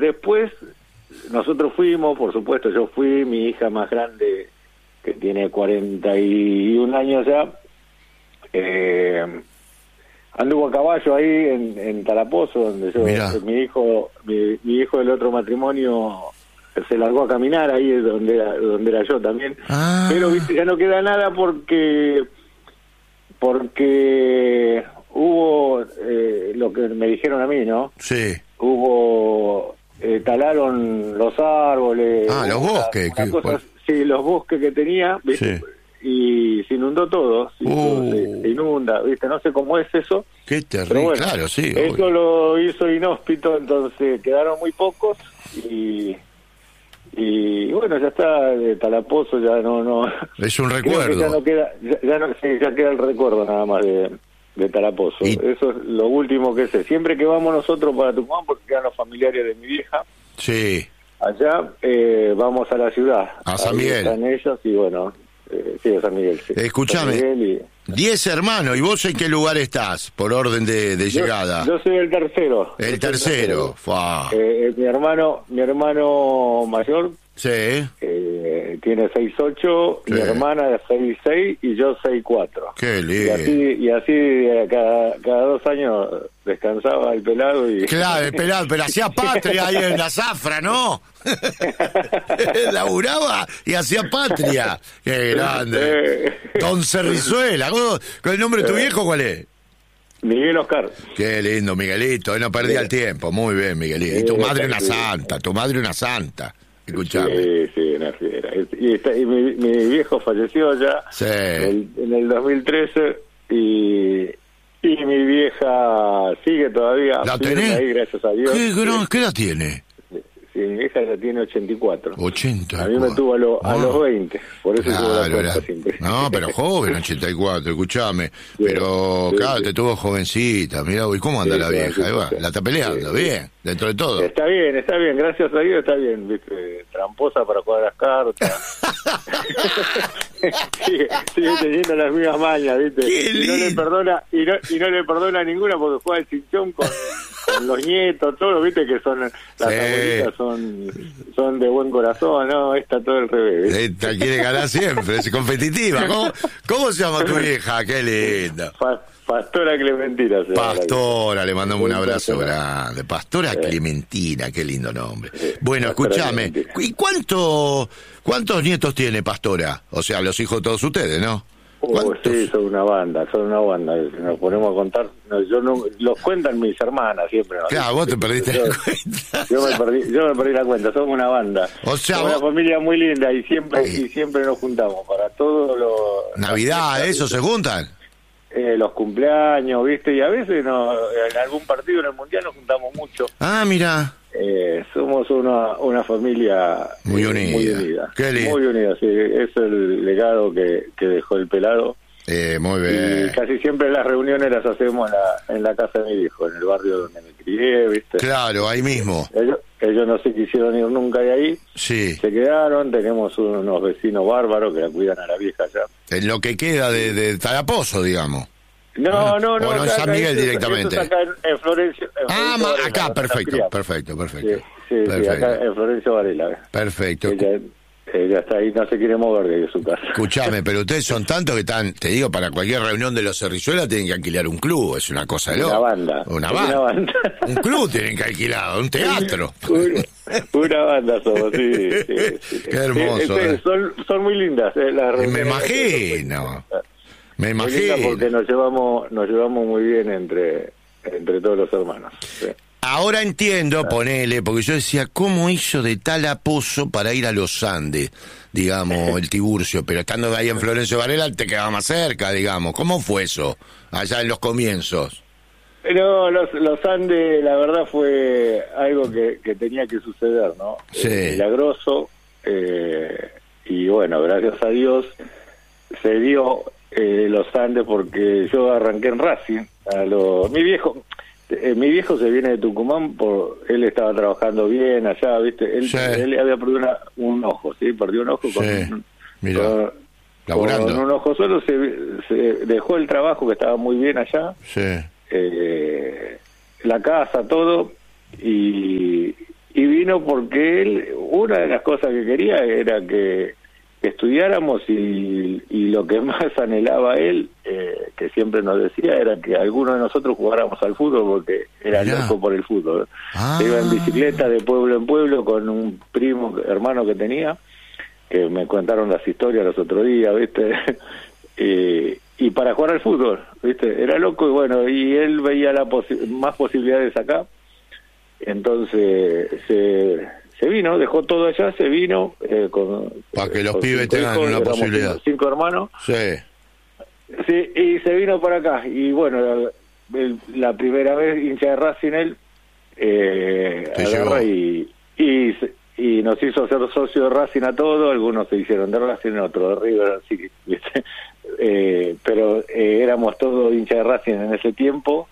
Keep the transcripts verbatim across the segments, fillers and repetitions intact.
después nosotros fuimos, por supuesto, yo fui, mi hija más grande, que tiene cuarenta y un años ya, eh, anduvo a caballo ahí en, en Tarapozo, donde yo, Mirá. mi hijo, mi, mi hijo del otro matrimonio se largó a caminar ahí donde era, donde era yo también, Ah. pero viste, ya no queda nada porque porque hubo eh, lo que me dijeron a mí, ¿no? Sí. Hubo eh, talaron los árboles, Ah, los una- bosques, una que- cosa- bueno. sí, los bosques que tenía, ¿viste? Sí. Y se inundó todo, se, Uh. se- se inunda, ¿viste? No sé cómo es eso, Qué pero terrible, bueno, claro, sí. eso obvio. lo hizo inhóspito, entonces quedaron muy pocos y y bueno, ya está, de Talapozo ya no no Es un creo que recuerdo. ya no queda ya, ya no sí, ya queda el recuerdo nada más de de Talapozo. Y- Eso es lo último que sé. Siempre que vamos nosotros para Tucumán, porque quedan los familiares de mi vieja Sí. allá, eh, vamos a la ciudad. A San Ahí Miguel. están ellos y bueno, eh, sí, a San Miguel. Sí. Escuchame. San Miguel y- Diez hermanos, ¿y vos en qué lugar estás? Por orden de, de Yo- llegada. Yo, soy el tercero. Yo soy el tercero. Fua. Eh, eh, mi hermano, mi hermano mayor Sí. eh, tiene seis ocho, Sí. mi hermana es seis seis y yo seis cuatro. Qué Y lindo. así, y así eh, cada, cada dos años descansaba el pelado y... Claro, el pelado, pero hacía patria ahí en la zafra, ¿no? Laburaba y hacía patria. Qué grande. Eh, Don Cerrizuela. ¿Cómo- ¿Con el nombre de tu viejo cuál es? Miguel Oscar. Qué lindo, Miguelito. No perdía el tiempo. Muy bien, Miguelito. Y tu Sí, madre una sí. santa. Tu madre una santa. Escuchame. Sí, sí, una fiera. Y, está- y mi, mi viejo falleció ya Sí. en, el, en el dos mil trece y, y mi vieja sigue todavía. ¿La firme tenés? ahí, gracias a Dios. ¿Qué, gran- Sí, ¿Qué edad tiene? sí, mi vieja ya tiene ochenta y cuatro. ochenta. A mí me tuvo a, lo- a Ah. los veinte, por eso tuvo la Claro, cuenta era- siempre. no, pero joven, ochenta y cuatro, escuchame. Sí, Pero, sí, claro, sí. te tuvo jovencita, mirá, ¿y cómo anda Sí, la sí, vieja? sí, Ahí va, sí. la está peleando, Sí, sí. bien, dentro de todo. Está bien, está bien, gracias a Dios está bien, viste, tramposa para jugar las cartas. sigue, sigue teniendo las mismas mañas, viste. Qué Y no le lindo. perdona, y no, y no le perdona ninguna porque juega el cinchón con, con los nietos, todo, viste que son, las Sí. abuelitas son, son de buen corazón, no, está todo al revés, ¿viste? Esta quiere ganar siempre, es competitiva. ¿Cómo, cómo se llama tu vieja? Qué linda. Pa- Pastora Clementina se llama la Pastora, le mandamos un abrazo Pastora. grande. Pastora Clementina, qué lindo nombre. Bueno, Pastora escúchame, Clementina. ¿y cuánto, cuántos nietos tiene Pastora? O sea, los hijos de todos ustedes, ¿no? Oh, ¿Cuántos? sí, son una banda, son una banda. Nos ponemos a contar. No, yo no, los cuentan mis hermanas siempre. ¿no? Claro, vos te perdiste yo, la cuenta. Yo me perdí, yo me perdí la cuenta. Somos una banda. O sea, somos vos- una familia muy linda y siempre Sí. y siempre nos juntamos para todos los Navidad, ¿eso se juntan? eh, los cumpleaños, viste, y a veces no, en algún partido en el mundial nos juntamos mucho. Ah, mira. Eh, somos una una familia Muy eh, unida. muy unida, Qué lindo. muy unida. Sí, es el legado que, que dejó el pelado. Eh, muy Y bien. casi siempre las reuniones las hacemos en la, en la casa de mi hijo, en el barrio donde me crié, ¿viste? Claro, ahí mismo. Ellos, ellos no se quisieron ir nunca de ahí, Sí. se quedaron, tenemos unos vecinos bárbaros que la cuidan a la vieja allá. En lo que queda de, de Tarapozo, digamos. No, Ah, no, no. o no, en acá- San Miguel eso- directamente. eso es acá en, en Florencio. en Ah, Florencio ma- Varela, acá, donde nos perfecto, criamos. perfecto, Sí, perfecto. sí, sí, Perfecto. acá en Florencio Varela. Perfecto. Ella, ella está ahí, no se quiere mover de su casa. Escuchame, pero ustedes son tantos que están, te digo, para cualquier reunión de los Cerrizuelas tienen que alquilar un club, es una cosa de Una loco. banda. Una Una banda. banda. Un club tienen que alquilar, un teatro. Una, una banda somos, sí, sí, sí. Qué hermoso, Sí, sí, eh. son, son muy lindas eh, las Me reuniones. imagino, me Muy lindas imagino. porque nos llevamos, nos llevamos muy bien entre, entre todos los hermanos. Sí. Ahora entiendo, ponele, porque yo decía, ¿cómo hizo de Talapozo para ir a los Andes? Digamos, el Tiburcio, pero estando ahí en Florencio Varela te quedaba más cerca, digamos. ¿Cómo fue eso, allá en los comienzos? No, los, los Andes, la verdad fue algo que, que tenía que suceder, ¿no? Sí. Eh, milagroso, eh, y bueno, gracias a Dios se dio eh, los Andes porque yo arranqué en Racing. A lo, mi viejo, eh, mi viejo se viene de Tucumán, por él estaba trabajando bien allá, ¿viste? Él, Sí. él había perdido una- un ojo, ¿sí? Perdió un ojo con, Sí, mirá, con, laburando. con un ojo solo, se, se dejó el trabajo que estaba muy bien allá. Sí. Eh, la casa, todo, y, y vino porque él, una de las cosas que quería era que, que estudiáramos y, y lo que más anhelaba él, eh, que siempre nos decía, era que alguno de nosotros jugáramos al fútbol porque era Mirá. loco por el fútbol. Ah. Se iba en bicicleta de pueblo en pueblo con un primo, hermano que tenía, que me contaron las historias los otros días, ¿viste? y, y para jugar al fútbol, ¿viste? Era loco y bueno, y él veía la posi- más posibilidades acá. Entonces se, se vino, dejó todo allá, se vino eh, con para que los con pibes cinco tengan hijos, una éramos posibilidad. Cinco, cinco hermanos, Sí. sí, y se vino para acá. Y bueno, la, el- la primera vez hincha de Racing él eh, Te agarra llevó. y, y se- y nos hizo ser socio de Racing a todos. Algunos se hicieron de Racing, otros de River, así, ¿viste? Eh, pero eh, éramos todos hinchas de Racing en ese tiempo.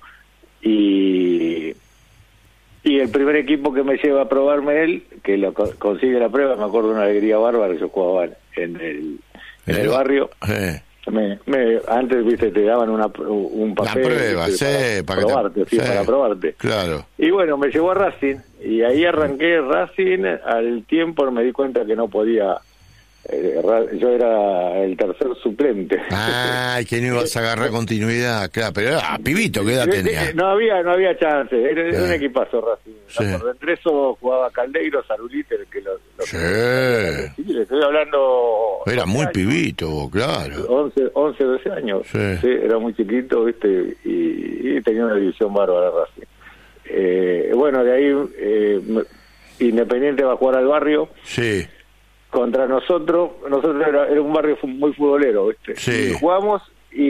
Y y el primer equipo que me lleva a probarme él, que lo co- consigue la prueba, me acuerdo de una alegría bárbara. Yo jugaba en el en el barrio. Eh. Me, me, antes, viste, te daban una, un papel. La prueba, ¿viste? sí, para, para que te- probarte, sí, sí. para probarte. Claro. Y bueno, me llevó a Racing, y ahí arranqué Racing. Al tiempo me di cuenta que no podía, eh, Ra- yo era el tercer suplente. Ay, que no ibas a agarrar continuidad, claro, pero era pibito, ¿qué edad tenía? No había, no había chance, era, era Sí. un equipazo Racing. Sí. Por entre eso jugaba Caldeiro, Saruliter, que lo, lo Sí. Sí, le estoy hablando. Era muy años. pibito, vos, claro. once, once, doce años. Sí. Sí, era muy chiquito, ¿viste? Y, y tenía una división bárbara Racing. Eh, bueno, de ahí eh, Independiente va a jugar al barrio Sí, contra nosotros. Nosotros era, era un barrio fu- muy futbolero, ¿viste? Sí. Y jugamos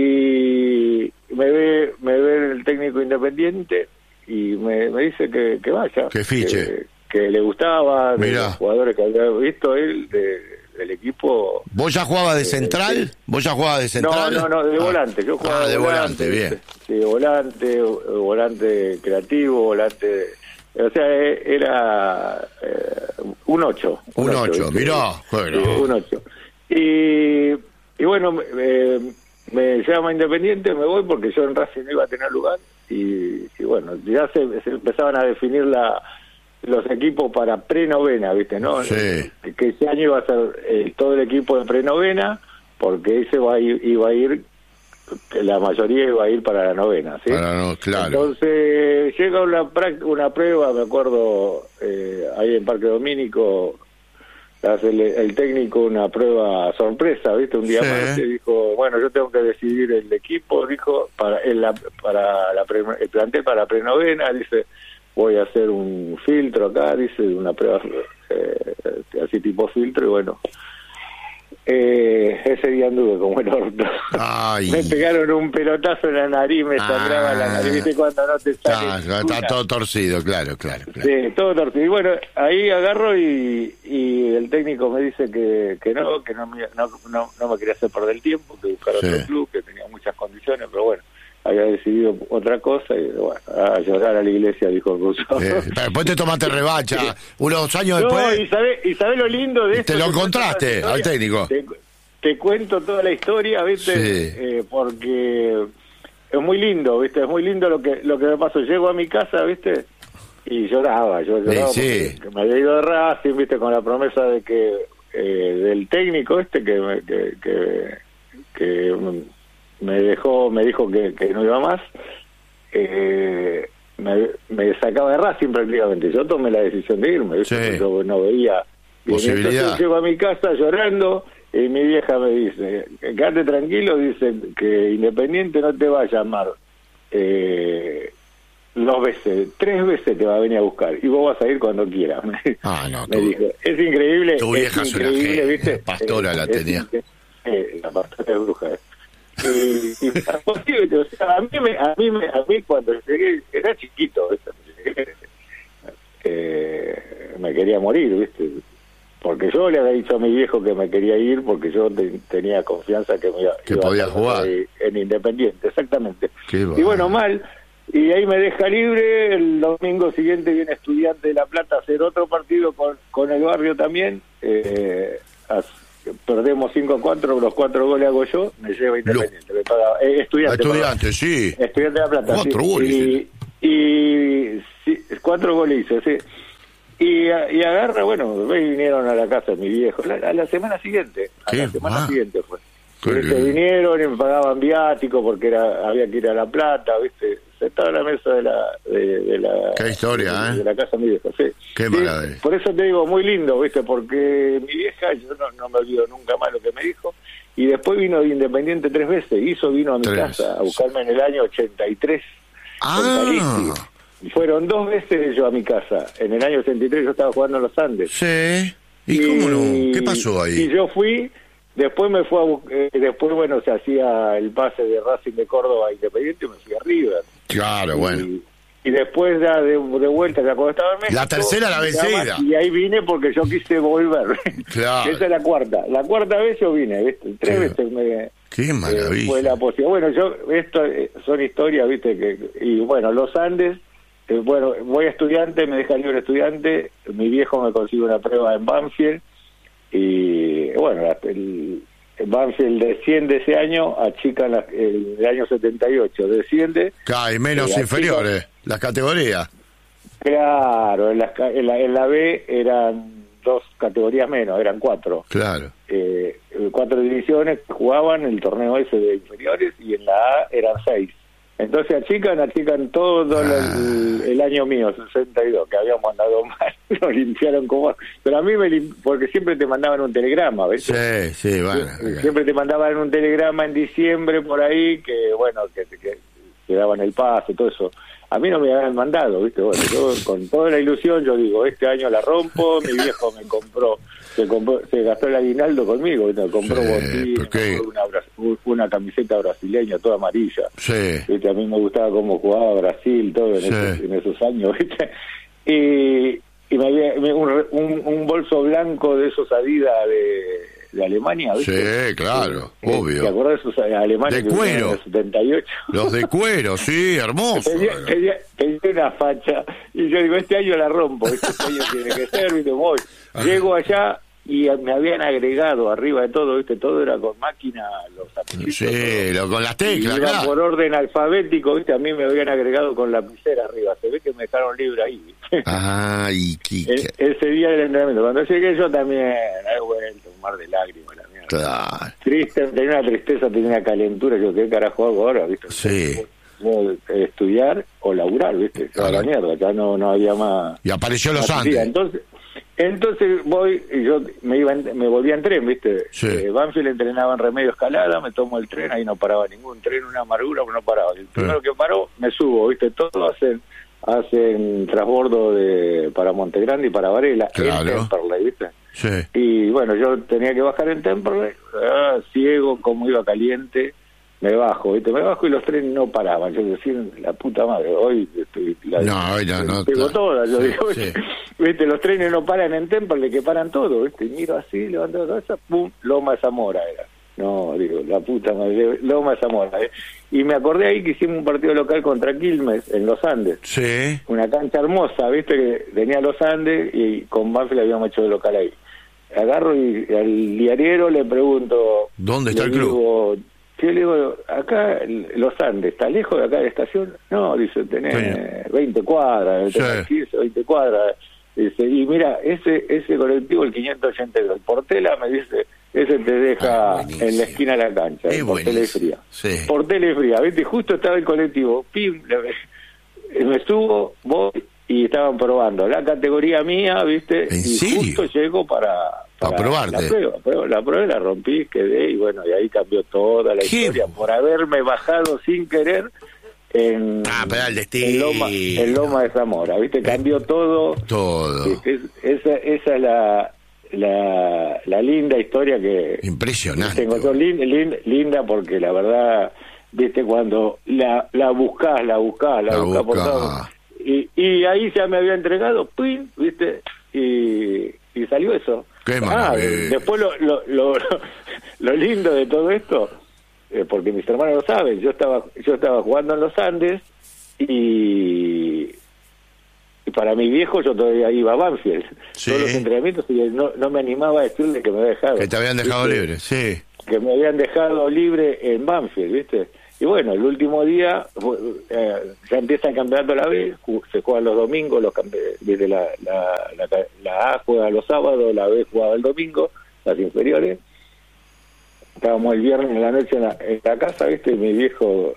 y me ve me ve el técnico Independiente y me, me dice que, que vaya. Que fiche. Que, que le gustaba, de Mirá. los jugadores que había visto él, de, del equipo. ¿vos ya jugabas de central? ¿Vos ya jugabas de No, central? no, no, de Ah. volante. Yo jugaba Ah, de volante, bien. ¿viste? Sí, de volante, o- volante creativo, volante. O sea, eh, era eh, un ocho. Un ocho, ¿viste? mirá, bueno. Sí, un ocho. Y, y bueno, eh, me llama Independiente, me voy porque yo en Racing no iba a tener lugar. Y, y bueno, ya se, se empezaban a definir la los equipos para prenovena, ¿viste? ¿No? Sí. Que, que ese año iba a ser eh, todo el equipo de prenovena, porque ese va a ir, iba a ir, que la mayoría iba a ir para la novena, ¿sí? Para no, claro. Entonces llega una, prac- una prueba, me acuerdo, eh, ahí en Parque Domínico, hace el, el técnico una prueba sorpresa, ¿viste? Un día Sí. más, y dijo, bueno, yo tengo que decidir el equipo, dijo, para el, la, para la pre, el plantel para la prenovena, dice, voy a hacer un filtro acá, dice, una prueba eh, así tipo filtro, y bueno, eh, ese día anduve como el orto. Ay. Me pegaron un pelotazo en la nariz, me sangraba Ah. la nariz, ¿viste? Cuando no te sale Está, está ninguna. todo torcido, claro, claro. claro. Sí, todo torcido. Y bueno, ahí agarro y, y el técnico me dice que, que no, que no me, no, no, no me quería hacer perder el tiempo, que buscar Sí. otro club, que tenía muchas condiciones, pero bueno, había decidido otra cosa y bueno, a llorar a la iglesia, dijo el ruso. Eh, pero después te tomaste revancha, unos años No, después. y sabés y sabe lo lindo de Y esto. te lo Te cuento encontraste toda la al historia. técnico. Te, te cuento toda la historia, ¿viste? Sí. Eh, porque es muy lindo, ¿viste? Es muy lindo lo que lo que me pasó. Llego a mi casa, ¿viste? Y lloraba, yo lloraba Sí, sí. porque me había ido de Racing, ¿viste? Con la promesa de que eh, del técnico este que me, que, que, que me dejó, me dijo que, que no iba más. Eh, me, me sacaba de Racing prácticamente. Yo tomé la decisión de irme, ¿viste? Sí. Yo no veía Posibilidad. Entonces llego a mi casa llorando y mi vieja me dice, quédate tranquilo, dice que Independiente no te va a llamar eh, dos veces, tres veces te va a venir a buscar y vos vas a ir cuando quieras. Ah, no, Me tu- dijo, es increíble. tu vieja es es una increíble, genia, ¿viste? la pastora la es tenía. incre- eh, la pastora es bruja. eh. Y, y, posible, o sea, a mí me, a mí me, a mí cuando llegué era chiquito, ¿viste? Eh, me quería morir, ¿viste? Porque yo le había dicho a mi viejo que me quería ir porque yo te- tenía confianza que me iba, Que iba podía a estar jugar. ahí en Independiente, exactamente. Qué Y bárbaro. bueno, mal, y ahí me deja libre. El domingo siguiente viene Estudiante de La Plata a hacer otro partido con, con el barrio también. Eh, as- perdemos cinco a cuatro, los cuatro goles hago yo, me lleva Independiente. Me paga, eh, estudiante, Estudiante, sí. perdón. Estudiante de La Plata. Cuatro sí. goles. Y, y sí, cuatro goles hice, sí. Y, y agarra, bueno, me vinieron a la casa de mi viejo, la, a la semana siguiente, a la semana ah, siguiente fue. Este, vinieron y me pagaban viático porque era había que ir a La Plata, ¿viste? Sentado en la mesa de la de, de la qué historia, de, ¿eh? de la casa de mi viejo, sí. Qué sí, maravilla. por eso te digo, muy lindo, ¿viste? Porque mi vieja, yo no, no me olvido nunca más lo que me dijo, y después vino de Independiente tres veces, hizo, vino a mi tres. casa a buscarme en el año ochenta y tres. Ah. Fueron dos veces yo a mi casa, en el año ochenta y tres yo estaba jugando en los Andes. Sí, ¿y, y cómo no? ¿Qué pasó ahí? Y yo fui... Después me fue a, eh, después bueno se hacía el pase de Racing de Córdoba a Independiente y me fui a River. Claro, y, bueno. Y después ya de, de vuelta ya cuando estaba en México, la tercera la vencida. Y ahí vine porque yo quise volver. Claro. Esa es la cuarta. La cuarta vez yo vine, ¿viste? Tres qué, veces me qué maravilla. Eh, fue la posibilidad. Bueno, yo esto eh, son historias, ¿viste? que Y bueno, los Andes, eh, bueno, voy a estudiante, me deja libre estudiante, mi viejo me consigue una prueba en Banfield. Y bueno, el, el Banfield desciende ese año, achica la, el, el año setenta y ocho, desciende. Cae menos eh, inferiores, achica, las categorías. Claro, en la, en, la, en la B eran dos categorías menos, eran cuatro. Claro. Eh, cuatro divisiones que jugaban el torneo ese de inferiores y en la A eran seis. Entonces achican, achican todo ah. el, el año mío, sesenta y dos, que habíamos andado mal, lo limpiaron como... Pero a mí me limp... porque siempre te mandaban un telegrama, ¿ves? Sí, sí, bueno. Sie siempre te mandaban un telegrama en diciembre por ahí, que bueno, que, que, que daban el pase, todo eso. A mí no me habían mandado, ¿viste? Bueno, yo con toda la ilusión, yo digo, este año la rompo, mi viejo me compró... Se, compró, se gastó el aguinaldo conmigo, ¿no? Compró sí, botín, una, una camiseta brasileña toda amarilla. Sí. ¿Viste? A mí me gustaba cómo jugaba Brasil, todo en, sí. esos, en esos años, ¿viste? Y, y me había un, un, un bolso blanco de esos Adidas de, de Alemania, ¿viste? Sí, claro, eh, obvio. ¿Te acordás de esos alemanes? De cuero. En el setenta y ocho? Los de cuero, sí, hermoso. Tenía, tenía, tenía una facha, y yo digo, este año la rompo, este año tiene que ser, ¿viste? Voy. Llego allá y me habían agregado arriba de todo, ¿viste? Todo era con máquina, los apellidos. Sí, lo, con las teclas, y claro. Por orden alfabético, ¿viste? A mí me habían agregado con lapicera arriba. Se ve que me dejaron libre ahí, ¿viste? Ah, y qué... E ese día del entrenamiento. Cuando llegué yo también, he vuelto, un mar de lágrimas, la mierda. Claro. Triste, tenía una tristeza, tenía una calentura. Yo, ¿qué carajo hago ahora, viste? Sí. No, estudiar o laburar, ¿viste? Claro. La mierda, ya no, no había más... Y apareció los Andes. Entonces... Entonces voy y yo me iba en, me volvía en tren, ¿viste? Sí. Eh, Banfield entrenaba en Remedio Escalada, me tomo el tren, ahí no paraba ningún tren, una amargura, pero no paraba. El primero sí. que paró, me subo, ¿viste? Todos hacen hacen transbordo de para Montegrande y para Varela, claro. en Temperley, ¿viste? Sí. Y bueno, yo tenía que bajar en Temperley, ah, ciego, como iba caliente, me bajo, ¿viste? Me bajo y los trenes no paraban. Yo decía, la puta madre, hoy estoy... La, no, hoy no, no. Tengo todas, yo sí, digo, sí. ¿viste? Los trenes no paran en Temperley, que paran todo, ¿viste? Y miro así, levanto la cabeza, pum, Loma de Zamora era. No, digo, la puta madre, Loma de Zamora. ¿eh? Y me acordé ahí que hicimos un partido local contra Quilmes, en los Andes. Sí. Una cancha hermosa, ¿viste? Que venía a los Andes y con Banfield habíamos hecho de local ahí. Agarro y al diariero le pregunto... ¿Dónde está el digo, club? Yo le digo, acá los Andes, ¿está lejos de acá de la estación? No, dice, tenés sí. veinte cuadras, tenés sí. quince, veinte cuadras. Dice, y mira, ese ese colectivo, el quinientos ochenta y dos, Portela me dice, ese te deja ah, en la esquina de la cancha, es Portela y Fría. Sí. Portela y Fría, ¿viste? Justo estaba el colectivo, pim, me subo, voy, y estaban probando la categoría mía, ¿viste? ¿En y serio? justo llego para... Para probarte. La prueba, la prueba la rompí, quedé y bueno, y ahí cambió toda la ¿Qué? historia por haberme bajado sin querer en, ah, pero el destino. en, Loma, en Loma de Zamora, ¿viste? Cambió todo. Todo. Es, esa, esa es la, la, la linda historia que... Impresionante. Tengo todo linda, linda, linda porque la verdad, ¿viste? Cuando la, la buscás, la buscás, la, la buscás por todo. Y, y ahí ya me había entregado, ¡pin! ¿Viste? Y, y salió eso. Qué ah, después lo, lo, lo, lo lindo de todo esto, eh, porque mis hermanos lo saben, yo estaba yo estaba jugando en los Andes y, y para mi viejo yo todavía iba a Banfield. Sí. Todos los entrenamientos y no, no me animaba a decirle que me había dejado. Que te habían dejado ¿viste? libre, sí. Que me habían dejado libre en Banfield, ¿viste? Y bueno, el último día eh, ya empieza el campeonato la B, se juega los domingos, los desde la, la, la, la A juega los sábados, la B jugaba el domingo, las inferiores. Estábamos el viernes en la noche en la, en la casa, ¿viste? Y mi viejo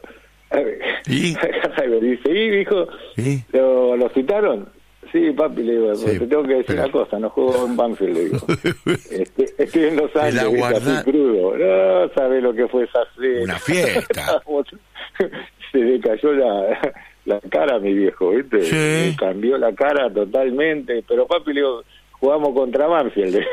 ¿Y? me dice, ¿y, hijo? ¿Y? ¿Lo, ¿Lo citaron? Sí, papi, le digo, Sí, te tengo que decir pero... una cosa, no juego en Banfield, le digo. este, estoy en Los Andes, guarda... así crudo. No sabés lo que fue esa cena. Una fiesta. Se le cayó la, la cara a mi viejo, ¿viste? Sí. Me cambió la cara totalmente. Pero papi, le digo, jugamos contra Banfield.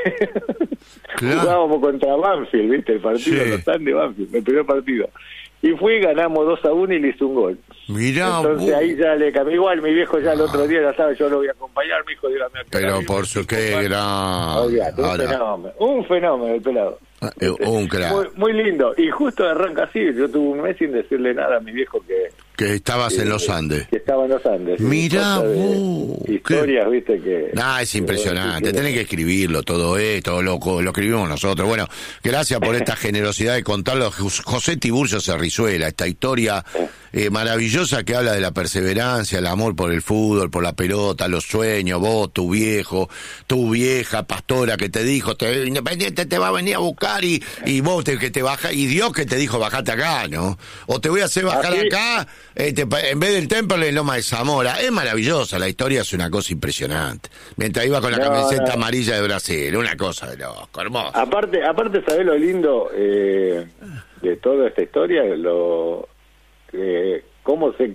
Claro. Jugábamos contra Banfield, ¿viste? El partido de sí. Los Andes, Banfield, el primer partido. Y fui, ganamos dos a uno y le hizo un gol. Mirá, entonces vos. ahí ya le cambió. Igual mi viejo ya el otro día ya sabe, yo lo voy a acompañar, mi hijo, dígame. Pero por su qué gran... Olvídate, un Ahora... fenómeno, un fenómeno el pelado. Eh, un crack. Muy, muy lindo. Y justo arranca así, yo tuve un mes sin decirle nada a mi viejo que... Que estabas que, en los Andes. Que estaba en los Andes. Mirá vos. Historias, qué... viste, que... Nah, es impresionante. Tenés que escribirlo, todo esto, lo, lo escribimos nosotros. Bueno, gracias por esta generosidad de contarlo. José Tiburcio Cerrizuela, esta historia eh, maravillosa que habla de la perseverancia, el amor por el fútbol, por la pelota, los sueños, vos, tu viejo, tu vieja pastora que te dijo, te, Independiente te va a venir a buscar y, y vos te, que te baja, y Dios que te dijo, bajate acá, ¿no? O te voy a hacer bajar ¿Ah, sí? acá, eh, te, en vez del templo en Loma de Zamora. Es maravillosa, la historia es una cosa impresionante. Mientras iba con la no, camiseta no. amarilla de Brasil, una cosa de loco, hermoso. Aparte, aparte ¿sabés lo lindo eh, de toda esta historia? Lo eh, cómo se,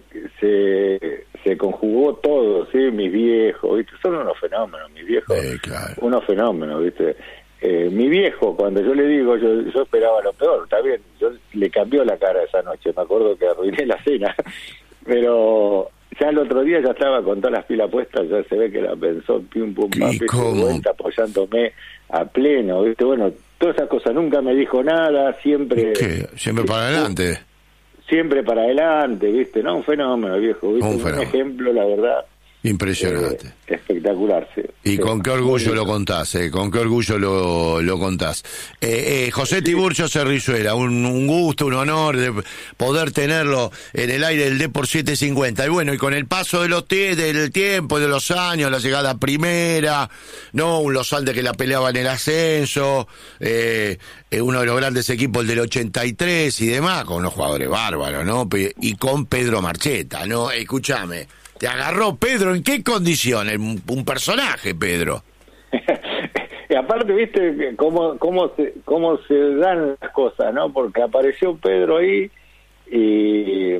se se conjugó todo, ¿sí? Mis viejos, ¿viste? Son unos fenómenos, mis viejos, eh, claro. unos fenómenos, ¿viste? Eh, mi viejo, cuando yo le digo, yo, yo esperaba lo peor, está bien, yo le cambió la cara esa noche, me acuerdo que arruiné la cena, pero ya el otro día ya estaba con todas las pilas puestas, ya se ve que la pensó, pim, pum, pam, vuelta, apoyándome a pleno, ¿viste? Bueno, todas esas cosas, nunca me dijo nada, siempre... ¿Qué? Siempre para adelante. Siempre para adelante, ¿viste? No, un fenómeno, viejo, ¿viste? Un, un fenómeno. ejemplo, la verdad... Impresionante. Eh, espectacular, sí. Y sí. con qué orgullo lo contás, eh, con qué orgullo lo, lo contás. Eh, eh, José sí. Tiburcio Cerrizuela, un, un gusto, un honor de poder tenerlo en el aire del Depor setecientos cincuenta. Y bueno, y con el paso de los t del tiempo, de los años, la llegada a primera, no un Los Andes que la peleaba en el ascenso, eh, eh, uno de los grandes equipos, el del ochenta y tres y demás, con unos jugadores bárbaros, ¿no? Y con Pedro Marcheta, ¿no? Escúchame. ¿Te agarró Pedro? ¿En qué condiciones? Un, un personaje, Pedro. Y aparte, viste, cómo, cómo, se, cómo se dan las cosas, ¿no? Porque apareció Pedro ahí y, y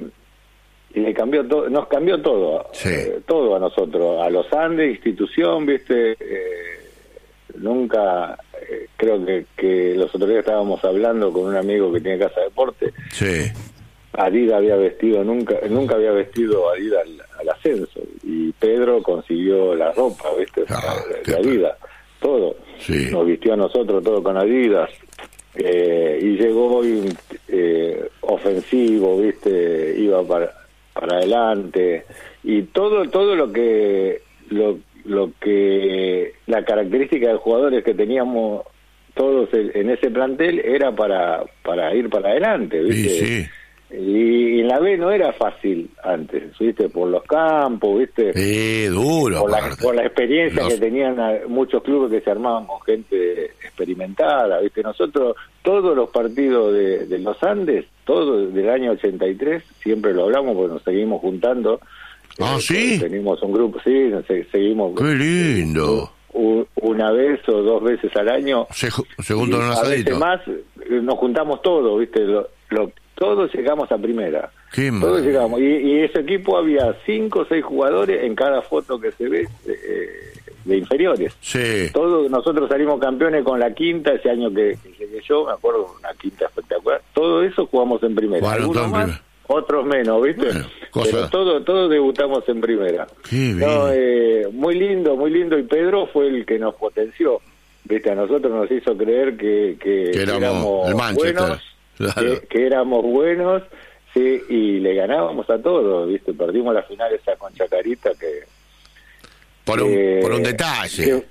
le cambió todo, nos cambió todo, sí. eh, todo a nosotros, a los Andes, institución, viste, eh, nunca, eh, creo que, que los otros días estábamos hablando con un amigo que tiene casa de deporte. Sí. Adidas había vestido, nunca nunca había vestido Adidas al, al ascenso, y Pedro consiguió la ropa, ¿viste? Ah, de, de Adidas, todo. Sí. Nos vistió a nosotros todo con Adidas, eh, y llegó hoy eh, ofensivo, ¿viste? Iba para para adelante, y todo todo lo que lo, lo que la característica de jugadores que teníamos todos en ese plantel era para para ir para adelante, ¿viste? Sí, sí. Y en la B no era fácil antes, ¿viste? Por los campos, ¿viste? Sí, duro. Por la, por la experiencia los... que tenían muchos clubes que se armaban con gente experimentada, ¿viste? Nosotros, todos los partidos de, de los Andes, todos del año ochenta y tres, siempre lo hablamos porque nos seguimos juntando. Ah, eh, ¿sí? Tenemos un grupo, sí, nos seguimos. ¡Qué lindo! Un, una vez o dos veces al año. Se, se juntan un asadito. A veces más, nos juntamos todos, ¿viste? Lo, lo todos llegamos a primera. Qué todos llegamos. Y, y ese equipo había cinco o seis jugadores en cada foto que se ve eh, de inferiores. Sí. Todos nosotros salimos campeones con la quinta ese año que, que llegué yo, me acuerdo, una quinta espectacular. Todo eso jugamos en primera. Bueno, Algunos más, primera. Otros menos, ¿viste? Bueno, cosa... Pero todos todo debutamos en primera. Qué bien. No, eh, muy lindo, muy lindo. Y Pedro fue el que nos potenció. ¿Viste? A nosotros nos hizo creer que, que, que éramos, éramos buenos. Claro. Que, que éramos buenos, sí, y le ganábamos a todos, ¿viste? Perdimos la final esa con Chacarita que... Por un, eh, por un detalle. Que,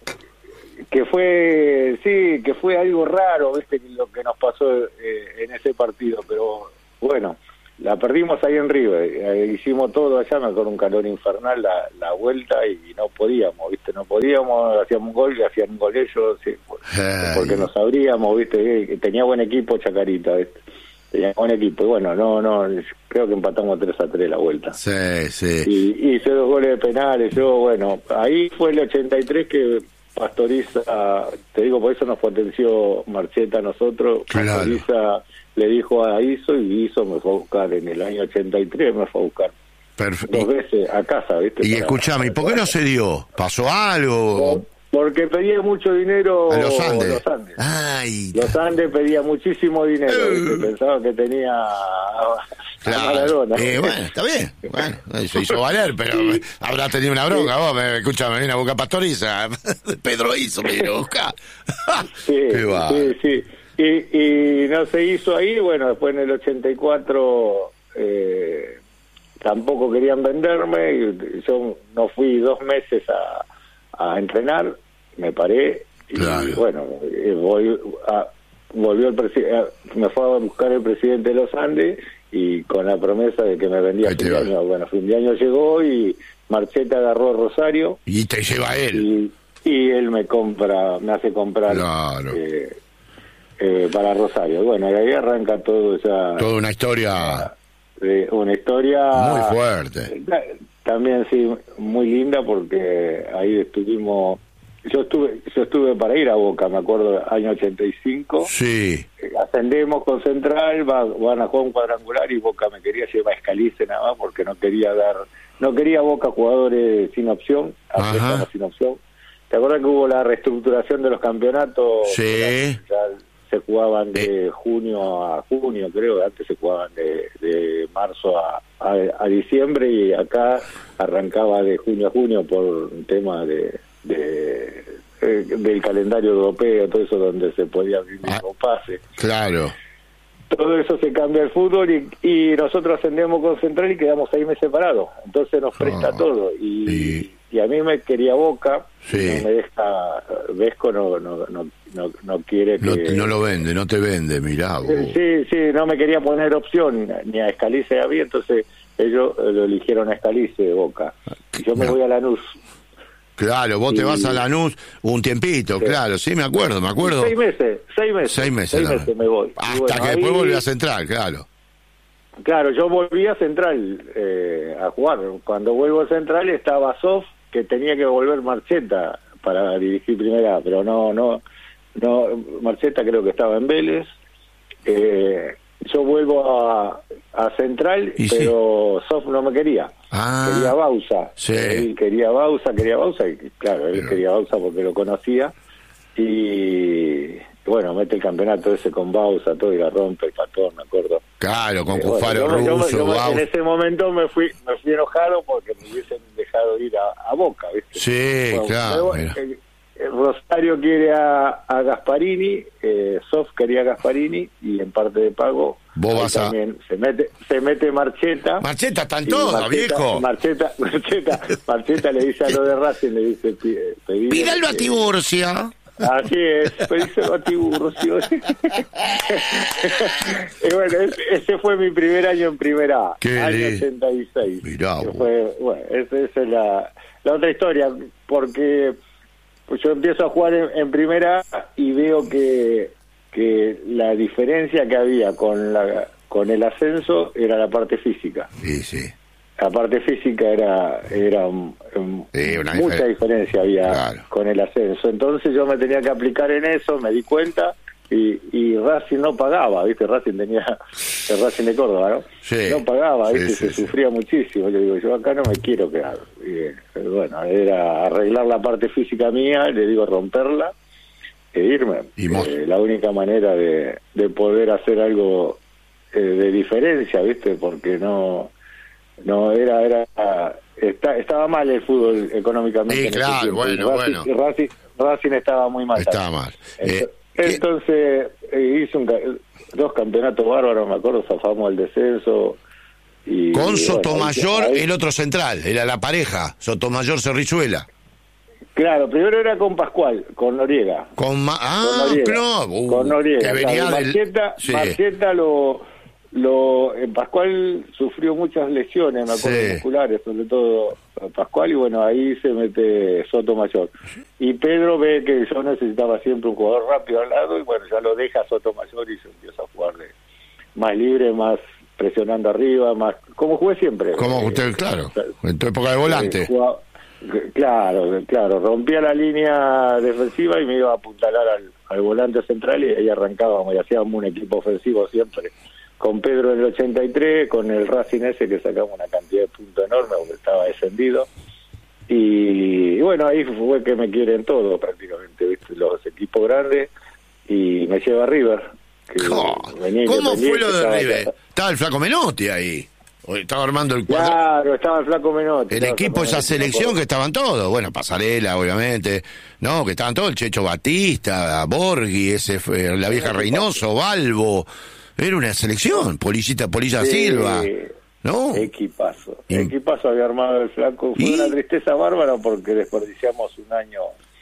que fue, sí, que fue algo raro, ¿viste? Lo que nos pasó eh, en ese partido, pero bueno, la perdimos ahí en River, eh, hicimos todo allá, me acuerdo un calor infernal la, la vuelta y no podíamos, viste, no podíamos, hacíamos un gol y hacían un gol ellos, sí, porque nos abríamos, viste, eh, tenía buen equipo Chacarita, viste, tenía buen equipo, y bueno, no, no, creo que empatamos tres a tres la vuelta. Sí, sí. Y, y hice dos goles de penales, yo, bueno, ahí fue el ochenta y tres que Pastoriza, te digo, por eso nos potenció Marcheta a nosotros, claro. Pastoriza le dijo a Iso y Iso me fue a buscar en el año ochenta y tres, me fue a buscar Perfecto. dos veces a casa, ¿viste? Y para, escuchame, ¿y por qué no se dio? ¿Pasó algo? Porque pedía mucho dinero a los Andes. Los Andes, Ay, los Andes pedía muchísimo dinero, uh, pensaba que tenía a, claro. a Maradona. Eh, bueno, está bien, bueno, se hizo valer, pero sí. Habrá tenido una bronca, sí. Vos, me, escuchame, viene a buscar Pastoriza, Pedro Iso me vino a buscar. Sí, sí, sí. Y, y no se hizo ahí, bueno, después en el ochenta y cuatro eh, tampoco querían venderme, y yo no fui dos meses a, a entrenar, me paré, y claro. bueno, voy a, volvió el presidente, me fue a buscar el presidente de los Andes, y con la promesa de que me vendía fin de año. Bueno, fin de año llegó, y Marcheta agarró Rosario. Y te lleva él. Y, y él me compra, me hace comprar... Claro. Eh, Eh, para Rosario. Bueno, y ahí arranca todo esa... Toda una historia... Eh, una historia... Muy fuerte. Eh, también, sí, muy linda, porque ahí estuvimos... Yo estuve yo estuve para ir a Boca, me acuerdo, año ochenta y cinco. Sí. Eh, ascendemos con Central, va, van a jugar un cuadrangular, y Boca me quería llevar a Escalice nada más, porque no quería dar... No quería Boca jugadores sin opción, a sin opción. ¿Te acuerdas que hubo la reestructuración de los campeonatos? Sí. Ya, se jugaban de junio a junio, creo, antes se jugaban de, de marzo a, a, a diciembre, y acá arrancaba de junio a junio por un tema de, de, de del calendario europeo, todo eso, donde se podía abrir ah, un pase. Claro. Todo eso se cambia el fútbol, y, y nosotros ascendemos con Central y quedamos seis meses separados, entonces nos presta oh, todo, y, y... y a mí me quería Boca, sí. no me deja, Vesco no, no, no, no, no quiere que... No, no lo vende, no te vende, mirá. Vos. Sí, sí, no me quería poner opción, ni a Escalice a mí, entonces ellos lo eligieron a Escalice de Boca. Yo me no. voy a Lanús. Claro, vos y... te vas a Lanús un tiempito, sí. Claro, sí, me acuerdo, me acuerdo. Seis meses, seis meses. Seis meses, seis meses me voy. Hasta bueno, que ahí... después volví a Central, claro. Claro, yo volví a Central eh, a jugar. Cuando vuelvo a Central estaba Sof, que tenía que volver Marcheta para dirigir primera, pero no, no, no, Marcheta creo que estaba en Vélez. Eh, yo vuelvo a, a Central, y pero sí. Sof no me quería. Ah, quería Bausa. Sí. Él quería Bausa, quería Bausa, y claro, él pero... quería Bausa porque lo conocía. Y bueno, mete el campeonato ese con Bausa, todo, y la rompe el patrón, me acuerdo. Claro, con eh, Cufaro bueno, yo, Russo, yo, yo, en ese momento me fui me fui enojado porque me hubiesen dejado ir a, a Boca, ¿viste? Sí, bueno, claro. Luego, el, el Rosario quiere a, a Gasparini, eh, Sof quería a Gasparini, y en parte de pago vos vas también a... se mete se mete Marcheta. Marcheta están todos, viejo. Marcheta, Marcheta, Marcheta le dice a lo de Racing, le dice, pídalo a Tiburcio. Así es, pedíselo a Tiburcio. Y bueno, ese, ese fue mi primer año en primera A, año ochenta y seis. Mirá, fue, bueno, esa, esa es la, la otra historia, porque pues yo empiezo a jugar en, en primera A y veo que que la diferencia que había con la con el ascenso era la parte física. Sí, sí. La parte física era era um, um, sí, una mucha difer- diferencia había claro. con el ascenso. Entonces yo me tenía que aplicar en eso, me di cuenta, y, y Racing no pagaba, ¿viste? Racing tenía, el Racing de Córdoba, ¿no? Sí. No pagaba, ¿viste? Sí, sí, Se sí. sufría muchísimo. Yo digo, yo acá no me quiero quedar. Y, bueno, era arreglar la parte física mía, le digo romperla, e irme. Y eh, la única manera de, de poder hacer algo eh, de diferencia, ¿viste? Porque no... No, era, era, está, estaba mal el fútbol económicamente. Sí, claro, bueno, Racing, bueno. Racing, Racing estaba muy mal. Estaba mal. Entonces, eh, entonces eh, hice un, dos campeonatos bárbaros, me acuerdo, zafamos el descenso. Y, con y, Sotomayor, bueno, ahí, el otro central, era la pareja, Sotomayor-Cerrizuela. Claro, primero era con Pascual, con Noriega. Con, ma- ah, con Noriega. No, uh, con Noriega. Que venía claro, del... Marcheta, sí. Marcheta lo... lo eh, Pascual sufrió muchas lesiones, me acuerdo, Sí. musculares, sobre todo Pascual, y bueno, ahí se mete Sotomayor. Y Pedro ve que yo necesitaba siempre un jugador rápido al lado, y bueno, ya lo deja Sotomayor y se empieza a jugar de más libre, más presionando arriba, más como jugué siempre. Como Eh, usted, claro, en tu época de volante. eh, jugaba- claro, claro, rompía la línea defensiva y me iba a apuntalar al, al volante central, y ahí arrancábamos y hacíamos un equipo ofensivo siempre. Con Pedro en el ochenta y tres, con el Racing ese que sacamos una cantidad de puntos enorme porque estaba descendido. Y, y bueno, ahí fue que me quieren todos prácticamente, ¿viste? Los equipos grandes, y me lleva a River. que Jo, venía ¿Cómo fue Independiente, lo de estaba River? acá. Estaba el Flaco Menotti ahí. O estaba armando el cuadro. Claro, estaba el Flaco Menotti. El estaba equipo, Flaco esa Menotti, me selección acuerdo. que estaban todos, bueno, Pasarela, obviamente, no, que estaban todos, el Checho Batista, Borghi, ese fue, la vieja Reynoso, Balbo, era una selección, Policita, Polilla Sí, Silva, ¿no? Equipazo, Y- equipazo había armado el Flaco. Fue ¿Y? una tristeza bárbara porque desperdiciamos un año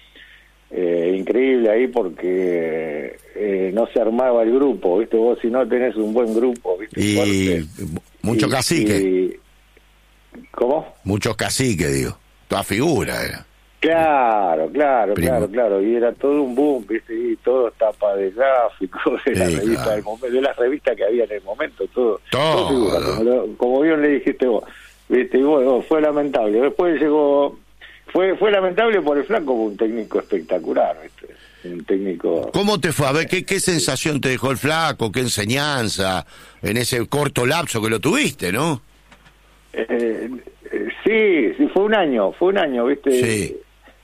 eh, increíble ahí porque eh, no se armaba el grupo, ¿viste? Vos si no tenés un buen grupo, ¿viste? Y Fuerte. mucho Y- cacique, y- ¿Cómo? muchos caciques, digo, toda figura era. Claro, claro, Primo. claro, claro, y era todo un boom, ¿viste? Y todo tapa de gráficos, de la Sí, revista claro. del momento, de las revistas que había en el momento, todo. Todo. figura, como, lo- como bien le dijiste vos, ¿viste? Y bueno, fue lamentable. Después llegó, fue fue lamentable por el Flaco, un técnico espectacular, ¿viste? Un técnico... ¿Cómo te fue? A ver, ¿qué, qué sensación te dejó el Flaco? ¿Qué enseñanza en ese corto lapso que lo tuviste, no? Eh, eh, sí, sí, fue un año, fue un año, ¿viste? Sí.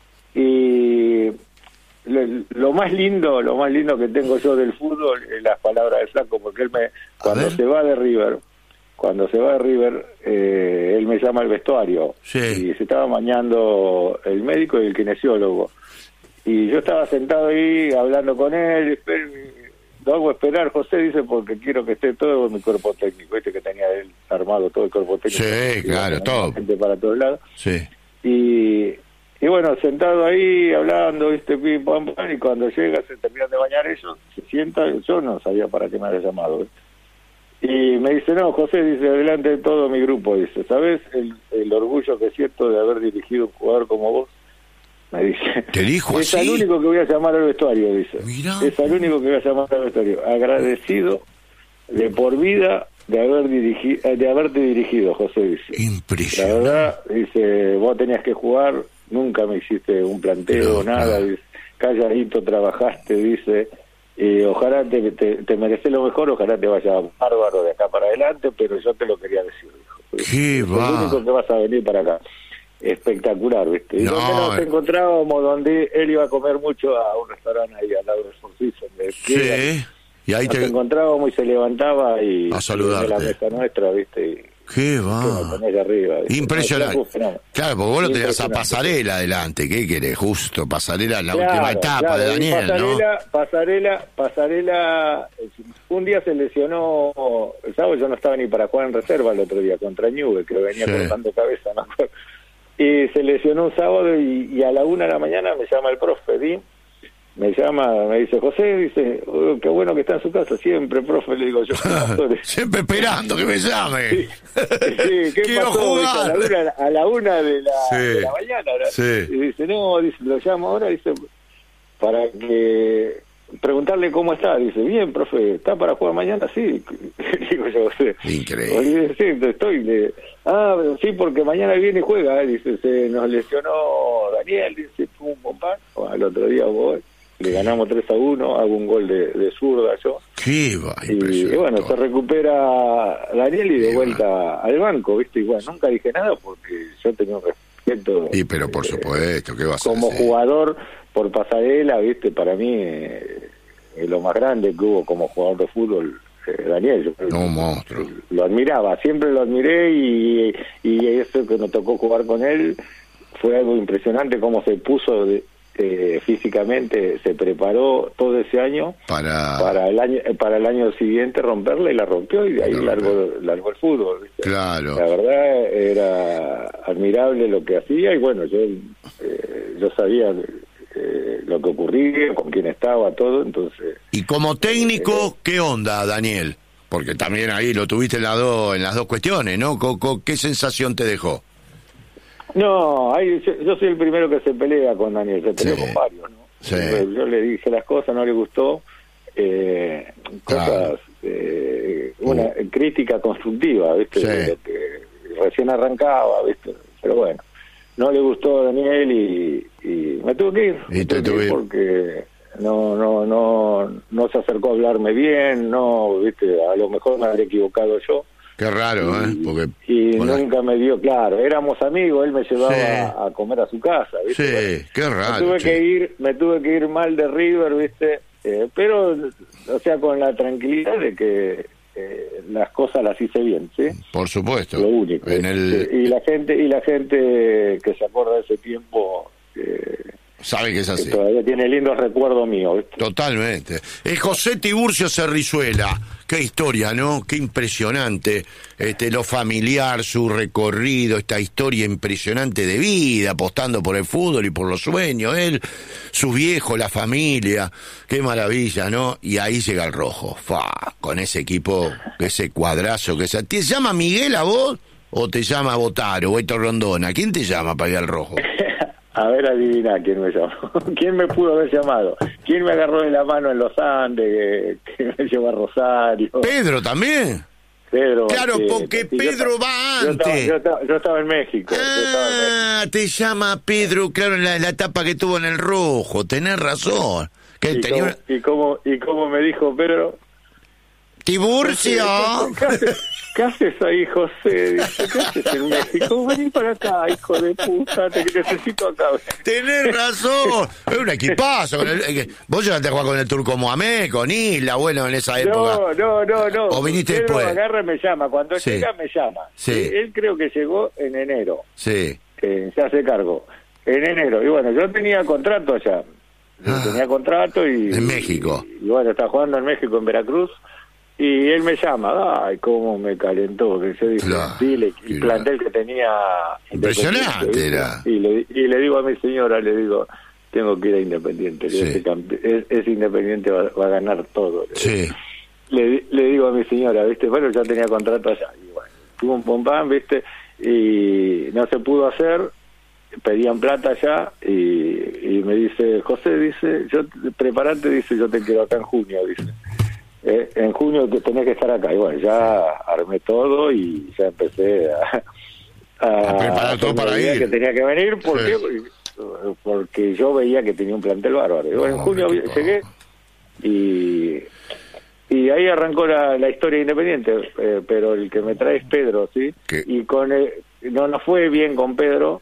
Y lo, lo más lindo, lo más lindo que tengo yo del fútbol es las palabras del Flaco, porque él me, cuando ver. se va de River, cuando se va de River, eh, él me llama al vestuario, Sí. y se estaba bañando el médico y el kinesiólogo, y yo estaba sentado ahí hablando con él, esper- lo hago esperar, José, dice, porque quiero que esté todo mi cuerpo técnico, este que tenía él armado, todo el cuerpo técnico. Sí, claro, Iba todo. gente para todos lados. Sí. Y, y bueno, sentado ahí, hablando, viste, pim, pam, pam, y cuando llega, se terminan de bañar ellos, se sientan, yo no sabía para qué me había llamado, ¿viste? Y me dice, no, José, dice, adelante de todo mi grupo, dice, ¿sabes el, el orgullo que siento de haber dirigido un jugador como vos? Me dice. ¿Te dijo Es así? al único que voy a llamar al vestuario, dice. Mirá. Es al único que voy a llamar al vestuario. Agradecido de por vida de haber dirigido, de haberte dirigido, José, dice. La Impresionante. verdad, dice, vos tenías que jugar, nunca me hiciste un planteo, No, nada, claro. dice, calladito trabajaste, dice, y ojalá te, te, te mereces lo mejor, ojalá te vaya bárbaro de acá para adelante, pero yo te lo quería decir, dijo. Qué Es va. el único que vas a venir para acá. Espectacular, ¿viste? Y No, donde nos eh. encontrábamos, donde él iba a comer mucho a un restaurante ahí al lado de Four Seasons, de Sí. Y ahí nos te... encontrábamos y se levantaba y A saludarte. de la mesa nuestra, ¿viste? Y Qué que me va. ponés arriba, ¿viste? Impresionante. No, fenómeno. Claro, porque vos lo tenías a Impresionante. Pasarela adelante. ¿Qué querés? Justo, Pasarela, la Claro, última etapa claro, de y Daniel, Pasarela, Pasarela, Pasarela, un día se lesionó, el sábado yo no estaba ni para jugar en reserva el otro día contra Ñuve, que venía Sí. cortando cabeza, ¿no? Y se lesionó un sábado y, y a la una de la mañana me llama el profe, ¿sí? Me llama, me dice, José, dice, oh, qué bueno que está en su casa, siempre, profe, le digo yo. ¿no? Siempre esperando que me llame. Sí, sí, ¿qué Quiero pasó? Dice, a, la jugar. una, a la una de la, Sí. de la mañana. ¿No? Sí. Y dice, no, dice, lo llamo ahora, dice, para que preguntarle cómo está. Dice, bien, profe, ¿está para jugar mañana? Sí. Digo yo, sí. Increíble. Sí, estoy. Le, ah, sí, porque mañana viene y juega. eh. Dice, se nos lesionó Daniel, dice, pum, pum, pam. Bueno, al otro día voy. Le ganamos tres a uno, hago un gol de, de zurda yo. Qué va, Y, y impresionante. bueno, se recupera Daniel y de Qué vuelta al banco, ¿viste? Y bueno, nunca dije nada porque yo tenía un respeto. Y pero por eh, supuesto, ¿qué vas a como decir? jugador por Pasarela, ¿viste? Para mí, eh, es lo más grande que hubo como jugador de fútbol, eh, Daniel. Yo creo No, que un monstruo. Lo admiraba, siempre lo admiré y, y eso que me tocó jugar con él fue algo impresionante cómo se puso de, eh, físicamente, se preparó todo ese año Para... para el año para el año siguiente romperla y la rompió y de ahí La largó, largó el fútbol, ¿viste? Claro. La verdad era admirable lo que hacía y bueno, yo eh, yo sabía eh, lo que ocurría, con quién estaba, todo, entonces Y como técnico, ¿qué onda, Daniel? Porque también ahí lo tuviste en las dos, en las dos cuestiones, ¿no? ¿Con, con qué sensación te dejó? No, ahí yo, yo soy el primero que se pelea con Daniel, se peleó sí. con varios, ¿no? Sí. Yo le dije las cosas, no le gustó, eh, cosas, claro. eh, una uh. crítica constructiva, ¿viste? Sí. De lo que recién arrancaba, ¿viste? Pero bueno, no le gustó a Daniel y, y me tuve que ir, y me te tuve que ir porque no, no, no, no se acercó a hablarme bien, no, ¿viste? A lo mejor me habré equivocado yo. Qué raro, ¿eh? Porque, y bueno, nunca me dio, claro, éramos amigos, él me llevaba sí. a, a comer a su casa, ¿viste? Sí, bueno, qué raro. Me tuve, que ir, me tuve que ir mal de River, ¿viste? Eh, pero, o sea, con la tranquilidad de que eh, las cosas las hice bien, ¿sí? Por supuesto. Lo único. En el... sí. Y la gente y la gente que se acuerda de ese tiempo... Eh, sabe que es así. Que todavía tiene lindos recuerdos míos, ¿viste? Totalmente. Es José Tiburcio Cerrizuela. Qué historia, ¿no? Qué impresionante. Este, lo familiar, su recorrido, esta historia impresionante de vida, apostando por el fútbol y por los sueños. Él, sus viejos, la familia. Qué maravilla, ¿no? Y ahí llega el rojo. Fa, con ese equipo, ese cuadrazo que se... ¿Te llama Miguel a vos? ¿O te llama Botaro o Héctor Rondona? ¿Quién te llama para ir al rojo? A ver, adivina quién me llamó. ¿Quién me pudo haber llamado? ¿Quién me agarró de la mano en los Andes? ¿Quién me llevó a Rosario? ¿Pedro también? Pedro. Claro, sí, porque sí, Pedro yo, va yo antes. Estaba, yo, estaba, yo estaba en México. Ah, yo estaba en México. Te llama Pedro, claro, en la, en la etapa que tuvo en el rojo. Tenés razón. Que ¿Y, tenía... cómo, y, cómo, ¿Y cómo me dijo Pedro? Tiburcio. ¿Qué haces, ¿Qué haces ahí, José? Dice, ¿qué haces en México? Vení para acá, hijo de puta, te necesito acá. Tenés razón. Es un equipazo. Vos llegaste a jugar con el Turco Mohamed, con Isla, bueno, en esa época. No, no, no, no. ¿O viniste Pedro después? agarra y me llama. Cuando sí. llega, me llama. Sí. Él creo que llegó en enero. Sí. Eh, se hace cargo. En enero. Y bueno, yo tenía contrato allá. Ah, tenía contrato y... En México. Y, y bueno, estaba jugando en México, en Veracruz. Y él me llama, ay, cómo me calentó, que yo dije, claro, sí, el, el plantel que tenía... Impresionante era. Y le, y le digo a mi señora, le digo, tengo que ir a Independiente, sí. ese, es, ese Independiente va, va a ganar todo. Sí. Le, le digo a mi señora, ¿viste? Bueno, ya tenía contrato allá. Y bueno, tuvo un pompán, ¿viste? Y no se pudo hacer, pedían plata allá, y, y me dice, José, dice, yo preparate, dice, yo te quiero acá en junio, dice. Eh, en junio que tenés que estar acá. Y bueno, ya armé todo y ya empecé a, a, a preparar todo para ir. Que tenía que venir porque, sí. porque yo veía que tenía un plantel bárbaro. Y bueno, no, en junio llegué y, y ahí arrancó la, la historia Independiente. Eh, pero el que me trae es Pedro, ¿sí? ¿Qué? Y con el, no nos fue bien con Pedro.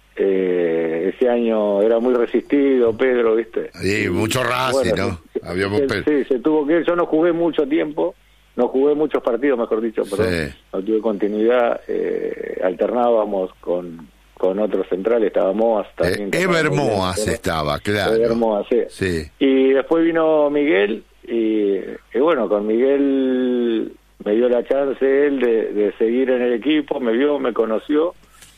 Eh, ese año era muy resistido Pedro, ¿viste? Sí, mucho Racing, bueno, ¿no? Se, Habíamos se, pe... sí, se tuvo que ir. Yo no jugué mucho tiempo, no jugué muchos partidos, mejor dicho, pero sí. no tuve continuidad. Eh, alternábamos con con otros centrales, estaba Moas también. Eh, Ever Moas estaba, claro. Ever Moas, sí. sí. Y después vino Miguel, y, y bueno, con Miguel me dio la chance él de, de seguir en el equipo, me vio, me conoció.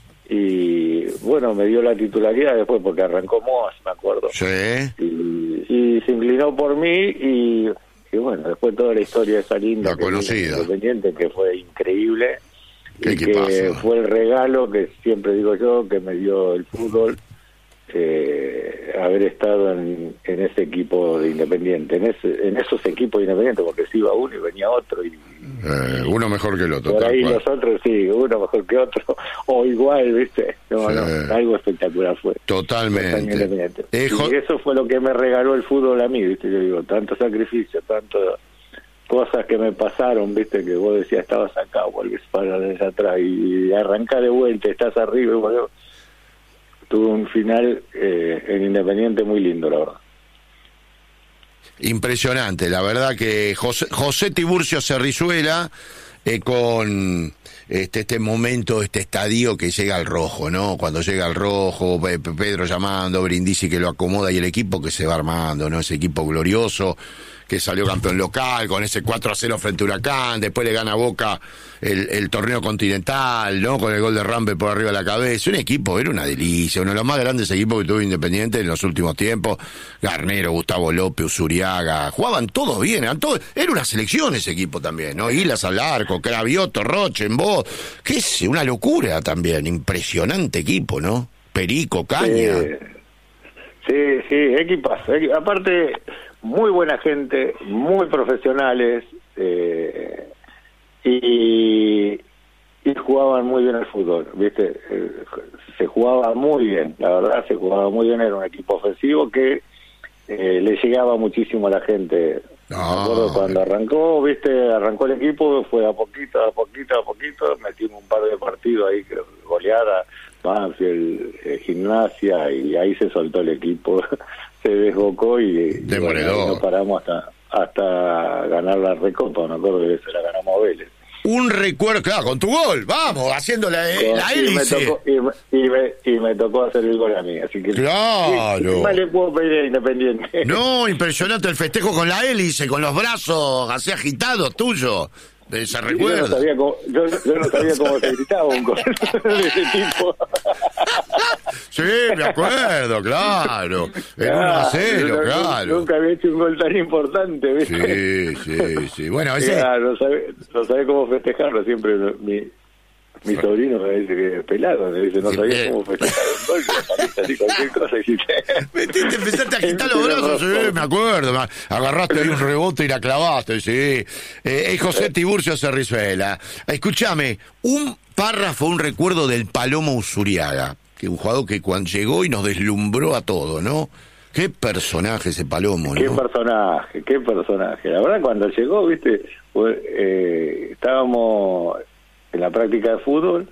Y bueno, me dio la titularidad después porque arrancó Moas, me acuerdo. Sí. Y, y se inclinó por mí y, y bueno, después toda la historia de esa linda la conocida Independiente, que fue increíble. ¿Qué y que fue el regalo que siempre digo yo que me dio el fútbol, eh, haber estado en, en ese equipo de Independiente, en ese, en esos equipos de Independiente, porque se iba uno y venía otro y eh, uno mejor que el otro. Por ahí los otros sí, uno mejor que otro, o igual, ¿viste? No, sí. no, algo espectacular fue. Totalmente. Eh, y eso fue lo que me regaló el fútbol a mí, ¿viste? Yo digo, tanto sacrificio, tanto cosas que me pasaron, ¿viste? Que vos decías, estabas acá, volvés para desde atrás y arrancás de vuelta, estás arriba y bueno, tuvo un final eh, en Independiente muy lindo, la verdad. Impresionante, la verdad que José, José Tiburcio Cerrizuela eh, con este este momento, este estadio que llega al rojo, ¿no? Cuando llega al rojo, Pedro llamando, Brindisi que lo acomoda y el equipo que se va armando, ¿no? Ese equipo glorioso que salió campeón local, con ese cuatro a cero frente a Huracán, después le gana a Boca el, el torneo continental, ¿no? Con el gol de Rambe por arriba de la cabeza. Un equipo, era una delicia, uno de los más grandes equipos que tuvo Independiente en los últimos tiempos. Garnero, Gustavo López, Usuriaga, jugaban todos bien, eran todos, era una selección ese equipo también, ¿no? Islas al arco, Cravioto, Roche, en voz, qué sé, una locura también, impresionante equipo, ¿no? Perico, Caña. Sí, sí, sí, equipas. Equi- aparte, muy buena gente, muy profesionales, eh, y, y jugaban muy bien al fútbol, ¿viste? Eh, se jugaba muy bien, la verdad, se jugaba muy bien, era un equipo ofensivo que eh, le llegaba muchísimo a la gente. No, Me acuerdo cuando arrancó, ¿viste? Arrancó el equipo, fue a poquito, a poquito, a poquito, metimos un par de partidos ahí, creo, goleada, Banfield, eh, Gimnasia, y ahí se soltó el equipo, se desbocó y, y bueno, ahí no paramos hasta hasta ganar la Recopa, me acuerdo que se la ganamos a Vélez. Un recuerdo, claro, con tu gol, vamos, haciendo la, Con, la y me hélice. tocó, y, me, y, me, y me tocó hacer el gol a mí, así que... Claro. ¿Qué, qué más le puedo pedir a Independiente? No, impresionante el festejo con la hélice, con los brazos así agitados tuyos. Se recuerda. Yo no sabía cómo, yo, yo no sabía cómo se gritaba un gol de ese tipo. Sí, me acuerdo, claro. En uno a cero, claro. Nunca había hecho un gol tan importante, ¿viste? Sí, sí, sí. Bueno, ese... Ya, no sabe, no sabe cómo festejarlo. Siempre mi, mi sobrino me dice que es pelado. Me dice, no sabía cómo festejar un gol. Así cualquier cosa. Y metiste, empezaste a agitar los brazos, sí, me acuerdo. Agarraste ahí un rebote y la clavaste, sí. Eh, es José Tiburcio Cerrizuela. Escúchame, un párrafo, un recuerdo del Palomo Usuriaga, que un jugador que cuando llegó y nos deslumbró a todos, ¿no? Qué personaje ese Palomo, ¿no? Qué personaje, qué personaje. La verdad, cuando llegó, viste, pues, eh, estábamos en la práctica de fútbol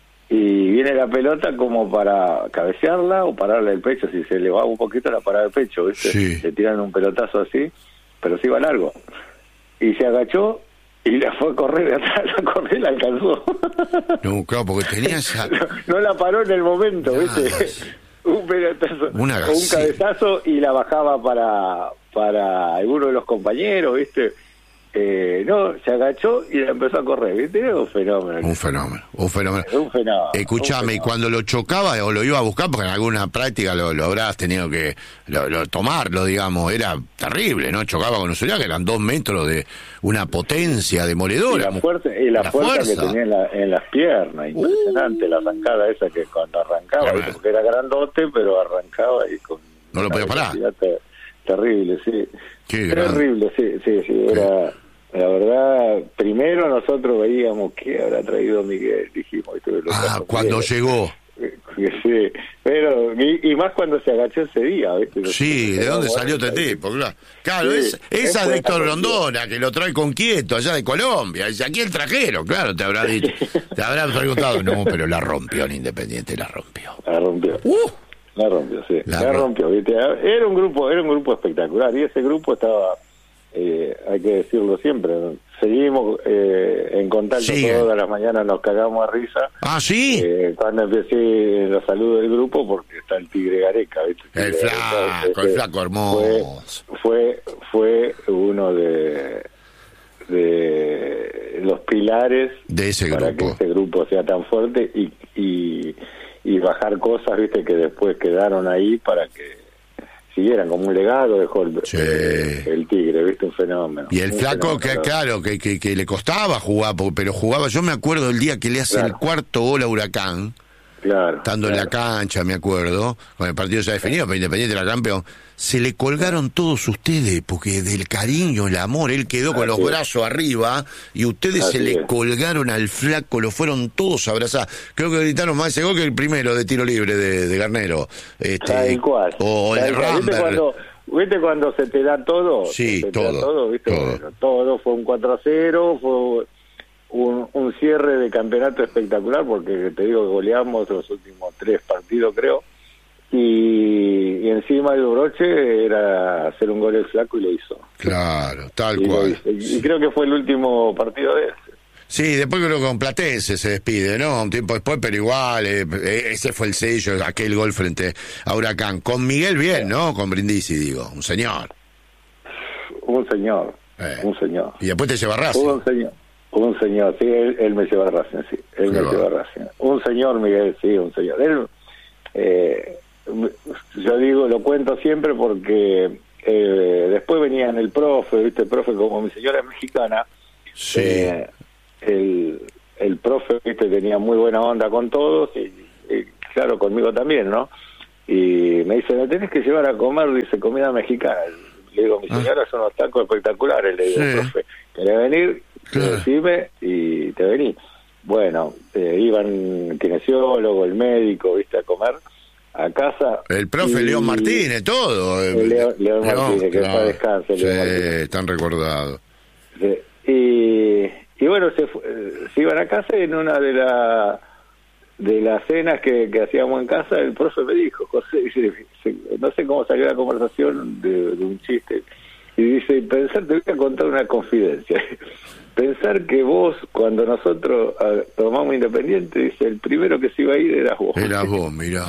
y viene la pelota como para cabecearla o pararle el pecho. Si se elevaba un poquito, la paraba el pecho, ¿viste? Sí. Le tiran un pelotazo así, pero se iba largo. Y se agachó y la fue a correr de atrás, la correr la alcanzó. No, claro, porque tenía esa... no, no la paró en el momento, ¿viste? un pelotazo, Una o un cabezazo y la bajaba para para alguno de los compañeros, ¿viste? Eh, no, se agachó y la empezó a correr, ¿viste? Un fenómeno. Un fenómeno, un fenómeno. Un fenómeno. Escuchame, y cuando lo chocaba o lo iba a buscar, porque en alguna práctica lo, lo habrás tenido que lo, lo, tomarlo, digamos, era terrible, ¿no? Chocaba con Usuriaga, que eran dos metros de una potencia demoledora. Y la fuerza, y la la fuerza, fuerza que tenía en, la, en las piernas, impresionante, uh, la zancada esa que cuando arrancaba, ¿viste? Porque era grandote, pero arrancaba y con... No lo podía parar. Ter, terrible, sí. Qué terrible, sí, sí, sí, era... La verdad, primero nosotros veíamos que habrá traído Miguel, dijimos. Ah, cuando Miguel. llegó. Sí, pero, y, y más cuando se agachó ese día, ¿viste? Sí, ¿de dónde salió este tipo? Claro, claro, sí, es, esa de Héctor Rondona, que lo trae con Quieto, allá de Colombia. Dice, aquí el trajero, claro, te habrá dicho. Te habrá preguntado, no, pero la rompió en Independiente, la rompió. La rompió. Uh, la rompió, sí. La, la rompió, ¿viste? Era un grupo, era un grupo espectacular, y ese grupo estaba... Eh, hay que decirlo siempre, ¿no? Seguimos eh, en contacto. Sí. Todas las mañanas nos cagamos a risa. Ah, sí. Eh, cuando empecé los saludos del grupo, porque está el Tigre Gareca, ¿viste? El, el flaco, este, el flaco hermoso. Fue, fue, fue uno de, de los pilares de ese para grupo. que ese grupo sea tan fuerte y, y, y bajar cosas, ¿viste? Que después quedaron ahí para que siguieran como un legado, dejó el, sí. el, el Tigre, ¿viste? Un fenómeno. Y el flaco, que claro, que, que, que le costaba jugar, pero jugaba. Yo me acuerdo el día que le hace claro. el cuarto gol a Huracán, claro, estando claro. en la cancha, me acuerdo, con el partido ya definido, pero Independiente era campeón. Se le colgaron todos ustedes, porque del cariño, el amor, él quedó con Así los es. brazos arriba, y ustedes Así se le es. colgaron al flaco, lo fueron todos a abrazar. Creo que gritaron más ese gol que el primero de tiro libre de, de Garnero. Este, Tal cual. O el Ramber. ¿Viste cuando, ¿Viste cuando se te da todo? Sí, se todo. Te da todo, ¿viste? Todo. Bueno, todo fue un cuatro a cero, fue un, un cierre de campeonato espectacular, porque te digo que goleamos los últimos tres partidos, creo. Y, y encima el broche era hacer un gol el flaco y lo hizo. Claro, tal y cual. Y, y creo que fue el último partido de ese. Sí, después creo que con Platense se despide, ¿no? Un tiempo después, pero igual, eh, ese fue el sello, aquel gol frente a Huracán. Con Miguel bien, ¿no? Con Brindisi, digo, un señor. Un un señor, eh. un señor. Y después te lleva a Racing. Un señor, un señor, sí, él, él me lleva a Racing, sí, él Qué me va. lleva a Racing. Un señor, Miguel, sí, un señor. Él, eh, yo digo, lo cuento siempre porque eh, después venían el profe, viste, el profe, como mi señora es mexicana, sí. eh, el, el profe, viste, tenía muy buena onda con todos y, y claro, conmigo también, ¿no? Y me dice, me tenés que llevar a comer, dice, comida mexicana. Le digo, mi señora, ah. son unos tacos espectaculares, le digo, sí. profe, ¿querés venir? Claro. Decime y te vení. Bueno, eh, iban el kinesiólogo, el médico, viste, a comer a casa. El profe y, León Martínez, todo. León, León, León Martínez, que claro. descanse. Sí, están recordados. Sí. Y, y bueno, se, se iban a casa y en una de las de las cenas que, que hacíamos en casa, el profe me dijo, José, dice, no sé cómo salió la conversación de, de un chiste, y dice, pensar, te voy a contar una confidencia. Pensar que vos, cuando nosotros uh, tomamos Independiente, dice, el primero que se iba a ir eras vos. Eras vos, mirá.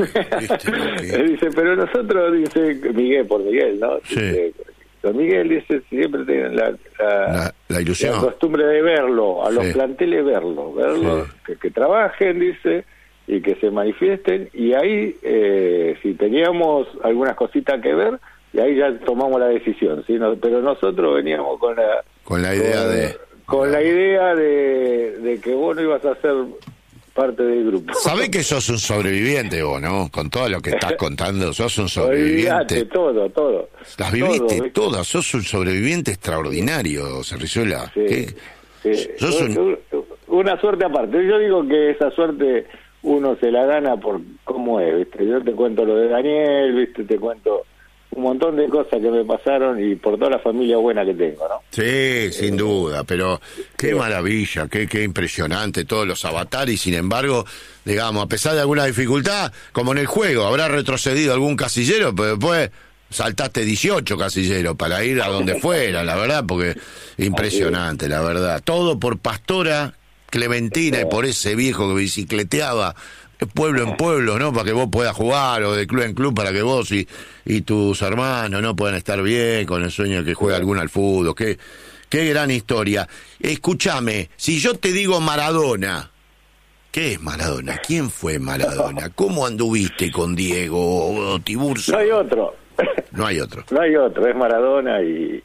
Dice, pero nosotros, dice, Miguel, por Miguel, ¿no? Sí. Dice, don Miguel, dice, siempre tienen la, la, la, la ilusión. La costumbre de verlo, a los sí. planteles verlo, verlo, sí. que, que trabajen, dice, y que se manifiesten, y ahí, eh, si teníamos algunas cositas que ver, y ahí ya tomamos la decisión, ¿sí? No, pero nosotros veníamos con la... Con la idea con, de... Con la idea de, de que vos no ibas a ser parte del grupo. Sabés que sos un sobreviviente vos, ¿no? Con todo lo que estás contando, sos un sobreviviente. Olvídate, todo, todo. Las viviste todo, todas, sos un sobreviviente extraordinario, Cerrizuela. Sí, sí. Sos un... Una suerte aparte. Yo digo que esa suerte uno se la gana por cómo es, ¿viste? Yo te cuento lo de Daniel, ¿viste? Te cuento un montón de cosas que me pasaron y por toda la familia buena que tengo, ¿no? Sí, sin eh, duda, pero qué sí. maravilla, qué, qué impresionante todos los avatares, y sin embargo, digamos, a pesar de alguna dificultad, como en el juego, habrá retrocedido algún casillero, pero después saltaste dieciocho casilleros para ir a donde fuera, la verdad, porque impresionante, la verdad. Todo por Pastora Clementina y por ese viejo que bicicleteaba pueblo en pueblo, ¿no? Para que vos puedas jugar, o de club en club para que vos y, y tus hermanos no puedan estar bien con el sueño de que juegue alguno al fútbol. Qué, qué gran historia. Escúchame, si yo te digo Maradona, ¿qué es Maradona? ¿Quién fue Maradona? ¿Cómo anduviste con Diego o Tiburcio? No hay otro. No hay otro. No hay otro, es Maradona y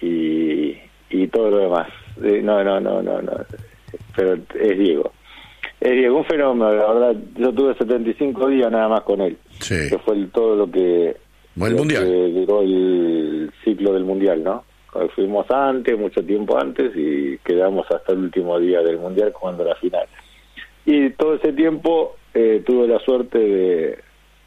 y, y todo lo demás. No, no, no, no, no. Pero es Diego. Es Diego, un fenómeno, la verdad. Yo tuve setenta y cinco días nada más con él. Sí. Que fue el, todo lo que... Bueno, el mundial. Que duró el ciclo del mundial, ¿no? Fuimos antes, mucho tiempo antes, y quedamos hasta el último día del mundial jugando la final. Y todo ese tiempo eh, tuve la suerte de,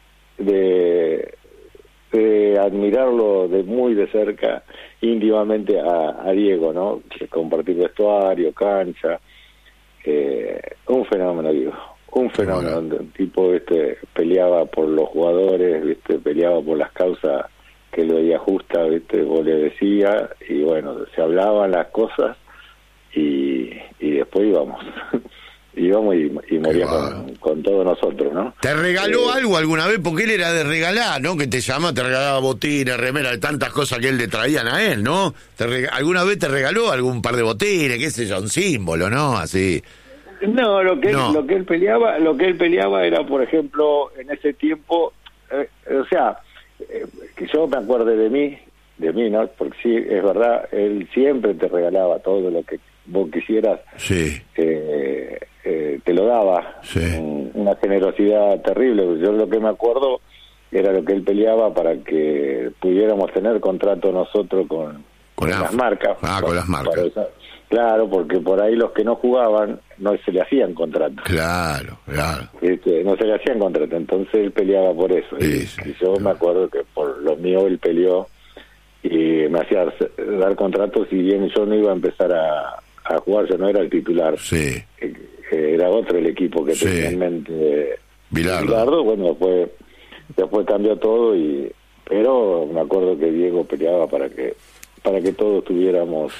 de de admirarlo de muy de cerca, íntimamente a, a Diego, ¿no? Compartir vestuario, cancha, eh, un fenómeno, digo, un fenómeno, donde un tipo este peleaba por los jugadores, viste, peleaba por las causas que él veía justas, viste, vos le decía, y bueno, se hablaban las cosas y, y después íbamos. íbamos y, y moría con, con todos nosotros, ¿no? ¿Te regaló eh, algo alguna vez? Porque él era de regalar, ¿no? Que te llama, te regalaba botines, remeras, de tantas cosas que él le traían a él, ¿no? ¿Te reg- ¿Alguna vez te regaló algún par de botines, qué sé yo, un símbolo, ¿no? Así. No, lo que, no. Él, lo que él peleaba, lo que él peleaba era, por ejemplo, en ese tiempo, eh, o sea, eh, que yo me acuerde de mí, de mí, ¿no? Porque sí, es verdad, él siempre te regalaba todo lo que vos quisieras. Sí. Eh, eh, te lo daba. Sí. Un, una generosidad terrible. Yo lo que me acuerdo era lo que él peleaba para que pudiéramos tener contrato nosotros con, con las marcas. Ah, con, con las marcas. Eso. Claro, porque por ahí los que no jugaban no se le hacían contrato. Claro, claro. Este, no se le hacían contrato, entonces él peleaba por eso. Sí, y, sí, y yo sí. me acuerdo que por lo mío él peleó y me hacía dar contratos, si bien yo no iba a empezar a, a jugar, yo no era el titular. Sí. Era otro el equipo que sí. tenía en mente. Bilardo. Bilardo, bueno, después, después cambió todo, y pero me acuerdo que Diego peleaba para que para que todos tuviéramos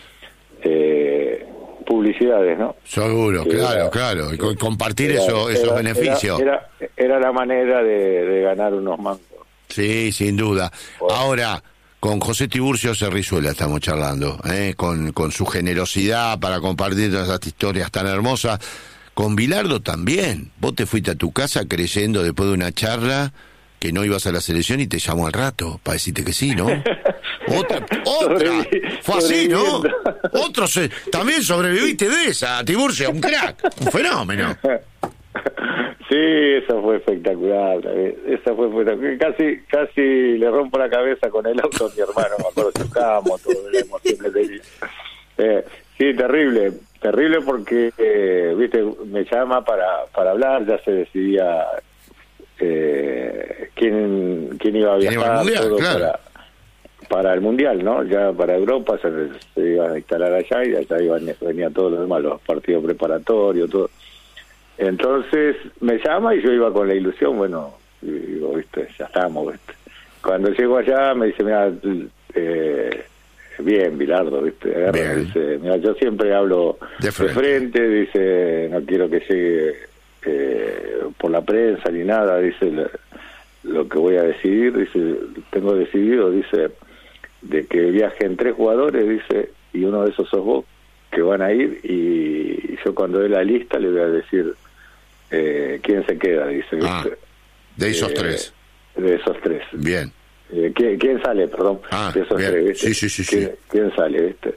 eh, publicidades, ¿no? Seguro, que claro, era, claro. Y compartir era, eso, esos era, beneficios. Era, era, era la manera de, de ganar unos mangos. Sí, sin duda. Bueno. Ahora, Con José Tiburcio Cerrizuela estamos charlando, ¿eh? con, con su generosidad para compartir todas estas historias tan hermosas. Con Bilardo también. Vos te fuiste a tu casa creyendo después de una charla que no ibas a la selección y te llamó al rato para decirte que sí, ¿no? Otra, otra. Fue así, ¿no? Otro se, también sobreviviste de esa, Tiburcio, un crack, un fenómeno. Sí, eso fue espectacular. Esa fue espectacular. Casi, casi le rompo la cabeza con el auto a mi hermano. Me acuerdo, chocamos, todo, la emoción que tenía. Eh, sí, terrible, terrible porque, eh, viste, me llama para, para hablar, ya se decidía eh, quién, quién iba a viajar. Iba al mundial, todo claro. para, para el mundial, ¿no? Ya para Europa se, se iban a instalar allá y allá iban, venían todos los demás, los partidos preparatorios, todo. Entonces me llama y yo iba con la ilusión, bueno, y digo, viste, ya estamos, viste. Cuando llego allá me dice, mira, eh, bien, Bilardo, viste, agarra, bien. Dice, mira, yo siempre hablo de frente. de frente, dice, no quiero que llegue eh, por la prensa ni nada, dice, lo, lo que voy a decidir, dice, tengo decidido, dice, de que viajen tres jugadores, dice, y uno de esos sos vos, que van a ir, y yo cuando dé la lista le voy a decir eh, quién se queda, dice. Ah, de esos eh, tres. De esos tres. Bien. Eh, ¿quién, ¿Quién sale, perdón? Ah, de esos bien. tres, ¿viste? Sí, sí, sí. ¿Quién, sí. ¿Quién sale, viste?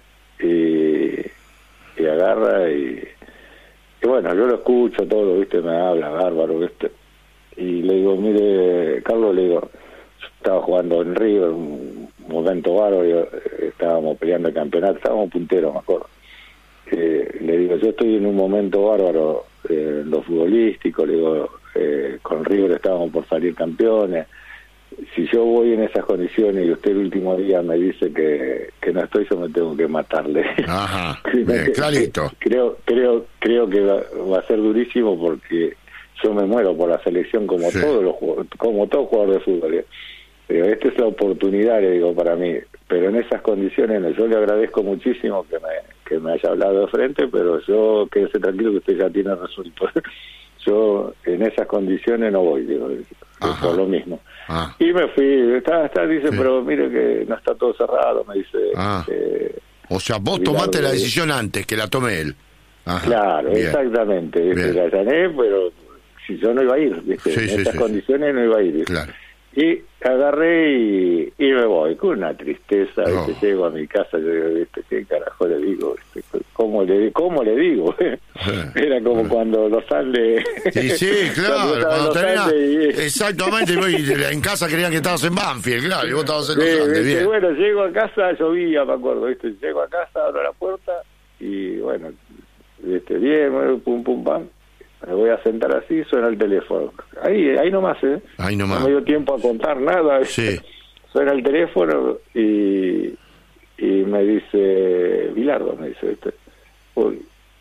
Y, y agarra y, y bueno, yo lo escucho todo, viste, me habla bárbaro, viste. Y le digo, mire, Carlos, le digo, yo estaba jugando en River, un momento bárbaro, estábamos peleando el campeonato, estábamos punteros, me acuerdo. Eh, le digo, yo estoy en un momento bárbaro eh, en lo futbolístico, le digo, eh, con River estábamos por salir campeones, si yo voy en esas condiciones y usted el último día me dice que, que no estoy, yo me tengo que matarle. Ajá, bien, clarito. Creo, creo, creo que va, va a ser durísimo porque yo me muero por la selección como sí. todos los como todo jugador de fútbol. ¿eh? Pero esta es la oportunidad, le digo, para mí. Pero en esas condiciones, no, yo le agradezco muchísimo que me, que me haya hablado de frente, pero yo quédese tranquilo que usted ya tiene resuelto. Yo en esas condiciones no voy, digo, por lo mismo. Ah. Y me fui, está, está, dice, sí. pero mire que no está todo cerrado, me dice. Ah. Eh, o sea, vos tomaste la decisión antes que la tomé él. Ajá. Claro, bien. Exactamente, ¿viste? La gané, pero si yo no iba a ir, ¿viste? Sí, en sí, esas sí. condiciones no iba a ir. ¿viste? Claro. Y agarré y, y me voy con una tristeza, no. ¿viste? Llego a mi casa, yo digo, ¿viste? ¿Qué carajo le digo? ¿Viste? ¿Cómo le, cómo le digo? Era como eh. cuando los Andes... Sí, sí, claro. Cuando cuando tenía... y... Exactamente, en casa creían que estabas en Banfield, claro, y vos estabas en los sí, Andes, bien. Bueno, llego a casa, llovía, me acuerdo, ¿viste? Llego a casa, abro la puerta y, bueno, ¿viste? Bien, pum, pum, pam. Me voy a sentar así, suena el teléfono. Ahí, ahí nomás, ¿eh? Ahí nomás. No me dio tiempo a contar nada. Sí. Suena el teléfono y, y me dice, Bilardo, me dice, ¿viste? Uy.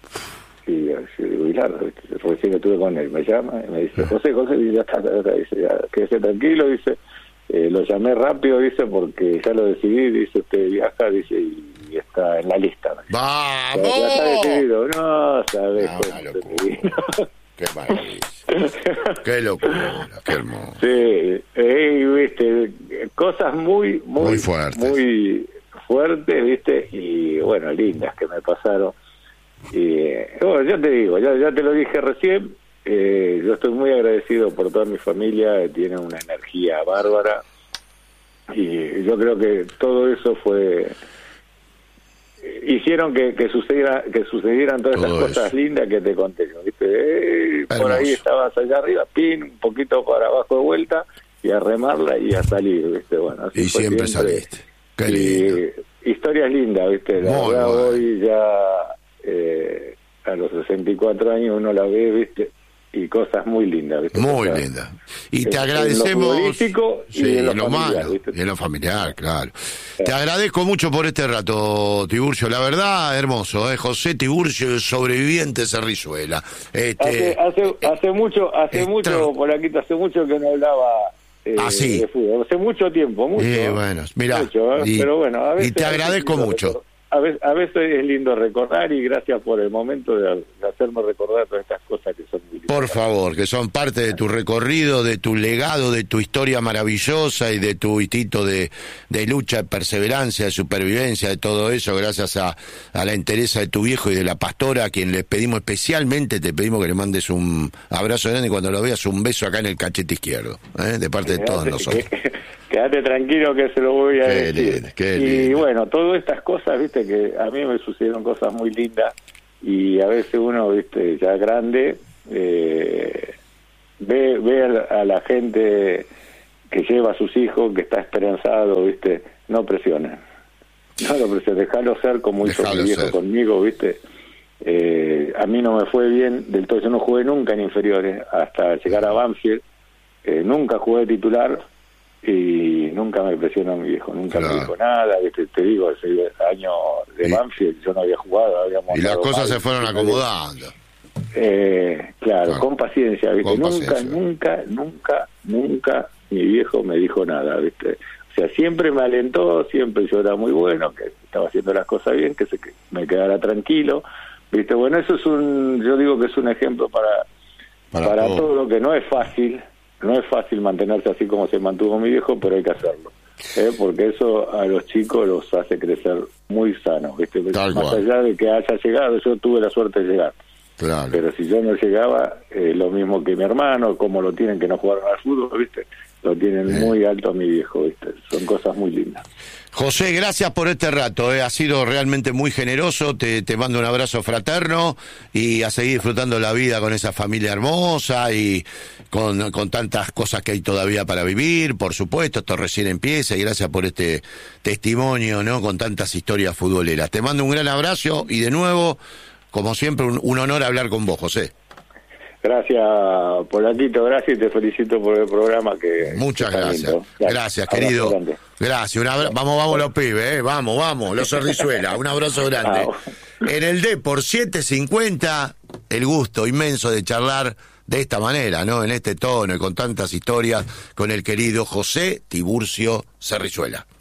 Y yo digo, Bilardo, ¿viste? Recién estuve con él, me llama y me dice, José, José, y ya está, ya está, dice, ya, quédese tranquilo, dice, eh, lo llamé rápido, dice, porque ya lo decidí, dice, usted viaja, dice, y, y está en la lista. ¡Vamos! Ya, ya está decidido, no, sabes. No, qué maravilla. Qué locura, qué hermoso. Sí, eh, viste, cosas muy, muy, muy fuertes. Muy fuertes, viste, y bueno, lindas que me pasaron. Y bueno, ya te digo, ya, ya te lo dije recién, eh, yo estoy muy agradecido por toda mi familia, tiene una energía bárbara, y yo creo que todo eso fue... hicieron que, que sucediera que sucedieran todas esas Todo cosas eso. lindas que te conté, ¿viste? Eh, por ahí estabas allá arriba, pin, un poquito para abajo de vuelta y a remarla y a salir, ¿viste? Bueno, así y fue siempre, siempre saliste. Qué lindo. Y, historias lindas, ¿viste? La Muy verdad, bueno. hoy ya eh, a los sesenta y cuatro años uno la ve, ¿viste? Y cosas muy lindas, ¿viste? Muy o sea, linda. Y te en agradecemos. Lo sí, y en lo, lo familiar, malo, ¿viste? y en lo familiar, claro. Sí. Te agradezco mucho por este rato, Tiburcio. La verdad, hermoso, ¿eh? José Tiburcio, sobreviviente Cerrizuela. Este, hace hace, hace mucho, hace extra... mucho, Polaquito, hace mucho que no hablaba eh, ah, sí. de fútbol. Hace mucho tiempo, mucho. Eh, bueno, mirá, mucho, ¿eh? y, pero bueno, a veces y te agradezco mucho. a, veces, a veces es lindo recordar, y gracias por el momento de, de hacerme recordar todas estas cosas que son muy lindas. Por favor, que son parte de tu recorrido, de tu legado, de tu historia maravillosa y de tu instinto de, de lucha, de perseverancia, de supervivencia, de todo eso, gracias a, a la entereza de tu viejo y de la pastora, a quien les pedimos especialmente, te pedimos que le mandes un abrazo grande y cuando lo veas un beso acá en el cachete izquierdo, ¿eh? De parte de quédate, todos nosotros. Que, quédate tranquilo que se lo voy a qué decir. Lindo, qué y lindo. Bueno, todas estas cosas, viste, que a mí me sucedieron cosas muy lindas, y a veces uno, viste, ya grande, eh, ve, ve a la, a la gente que lleva a sus hijos, que está esperanzado, viste, no presionen. No lo presionen, dejalo ser como hizo mi viejo ser. conmigo, viste. Eh, a mí no me fue bien del todo, yo no jugué nunca en inferiores hasta llegar a Banfield, eh, nunca jugué titular y nunca me presionó mi viejo, nunca claro. me dijo nada, ¿viste? Te digo, ese año de Banfield yo no había jugado, habíamos y las cosas mal, se fueron acomodando. Eh, claro, claro, con paciencia, ¿viste? Con nunca, paciencia. nunca, nunca, nunca mi viejo me dijo nada, ¿viste? O sea, siempre me alentó, siempre yo era muy bueno, que estaba haciendo las cosas bien, que se, que me quedara tranquilo, ¿viste? Bueno, eso es un, yo digo que es un ejemplo para, para, para todo. todo lo que no es fácil, no es fácil mantenerse así como se mantuvo mi viejo, pero hay que hacerlo, ¿eh? Porque eso a los chicos los hace crecer muy sanos, ¿viste? Tal Más cual. allá de que haya llegado, yo tuve la suerte de llegar. Claro. Pero si yo no llegaba, eh, lo mismo que mi hermano, como lo tienen que no jugaron al fútbol, ¿viste? Lo tienen eh. muy alto a mi viejo, ¿viste? Son cosas muy lindas. José, gracias por este rato, eh. ha sido realmente muy generoso, te, te mando un abrazo fraterno y a seguir disfrutando la vida con esa familia hermosa y con, con tantas cosas que hay todavía para vivir, por supuesto, esto recién empieza y gracias por este testimonio, ¿no? Con tantas historias futboleras. Te mando un gran abrazo y de nuevo, como siempre, un, un honor hablar con vos, José. Gracias, Polatito, gracias y te felicito por el programa que... Muchas gracias. Gracias, gracias querido. Gracias, un abrazo. Vamos, vamos los pibes, eh. vamos, vamos, los Cerrizuela, un abrazo grande. En el D por siete cincuenta, el gusto inmenso de charlar de esta manera, ¿no? En este tono y con tantas historias con el querido José Tiburcio Cerrizuela.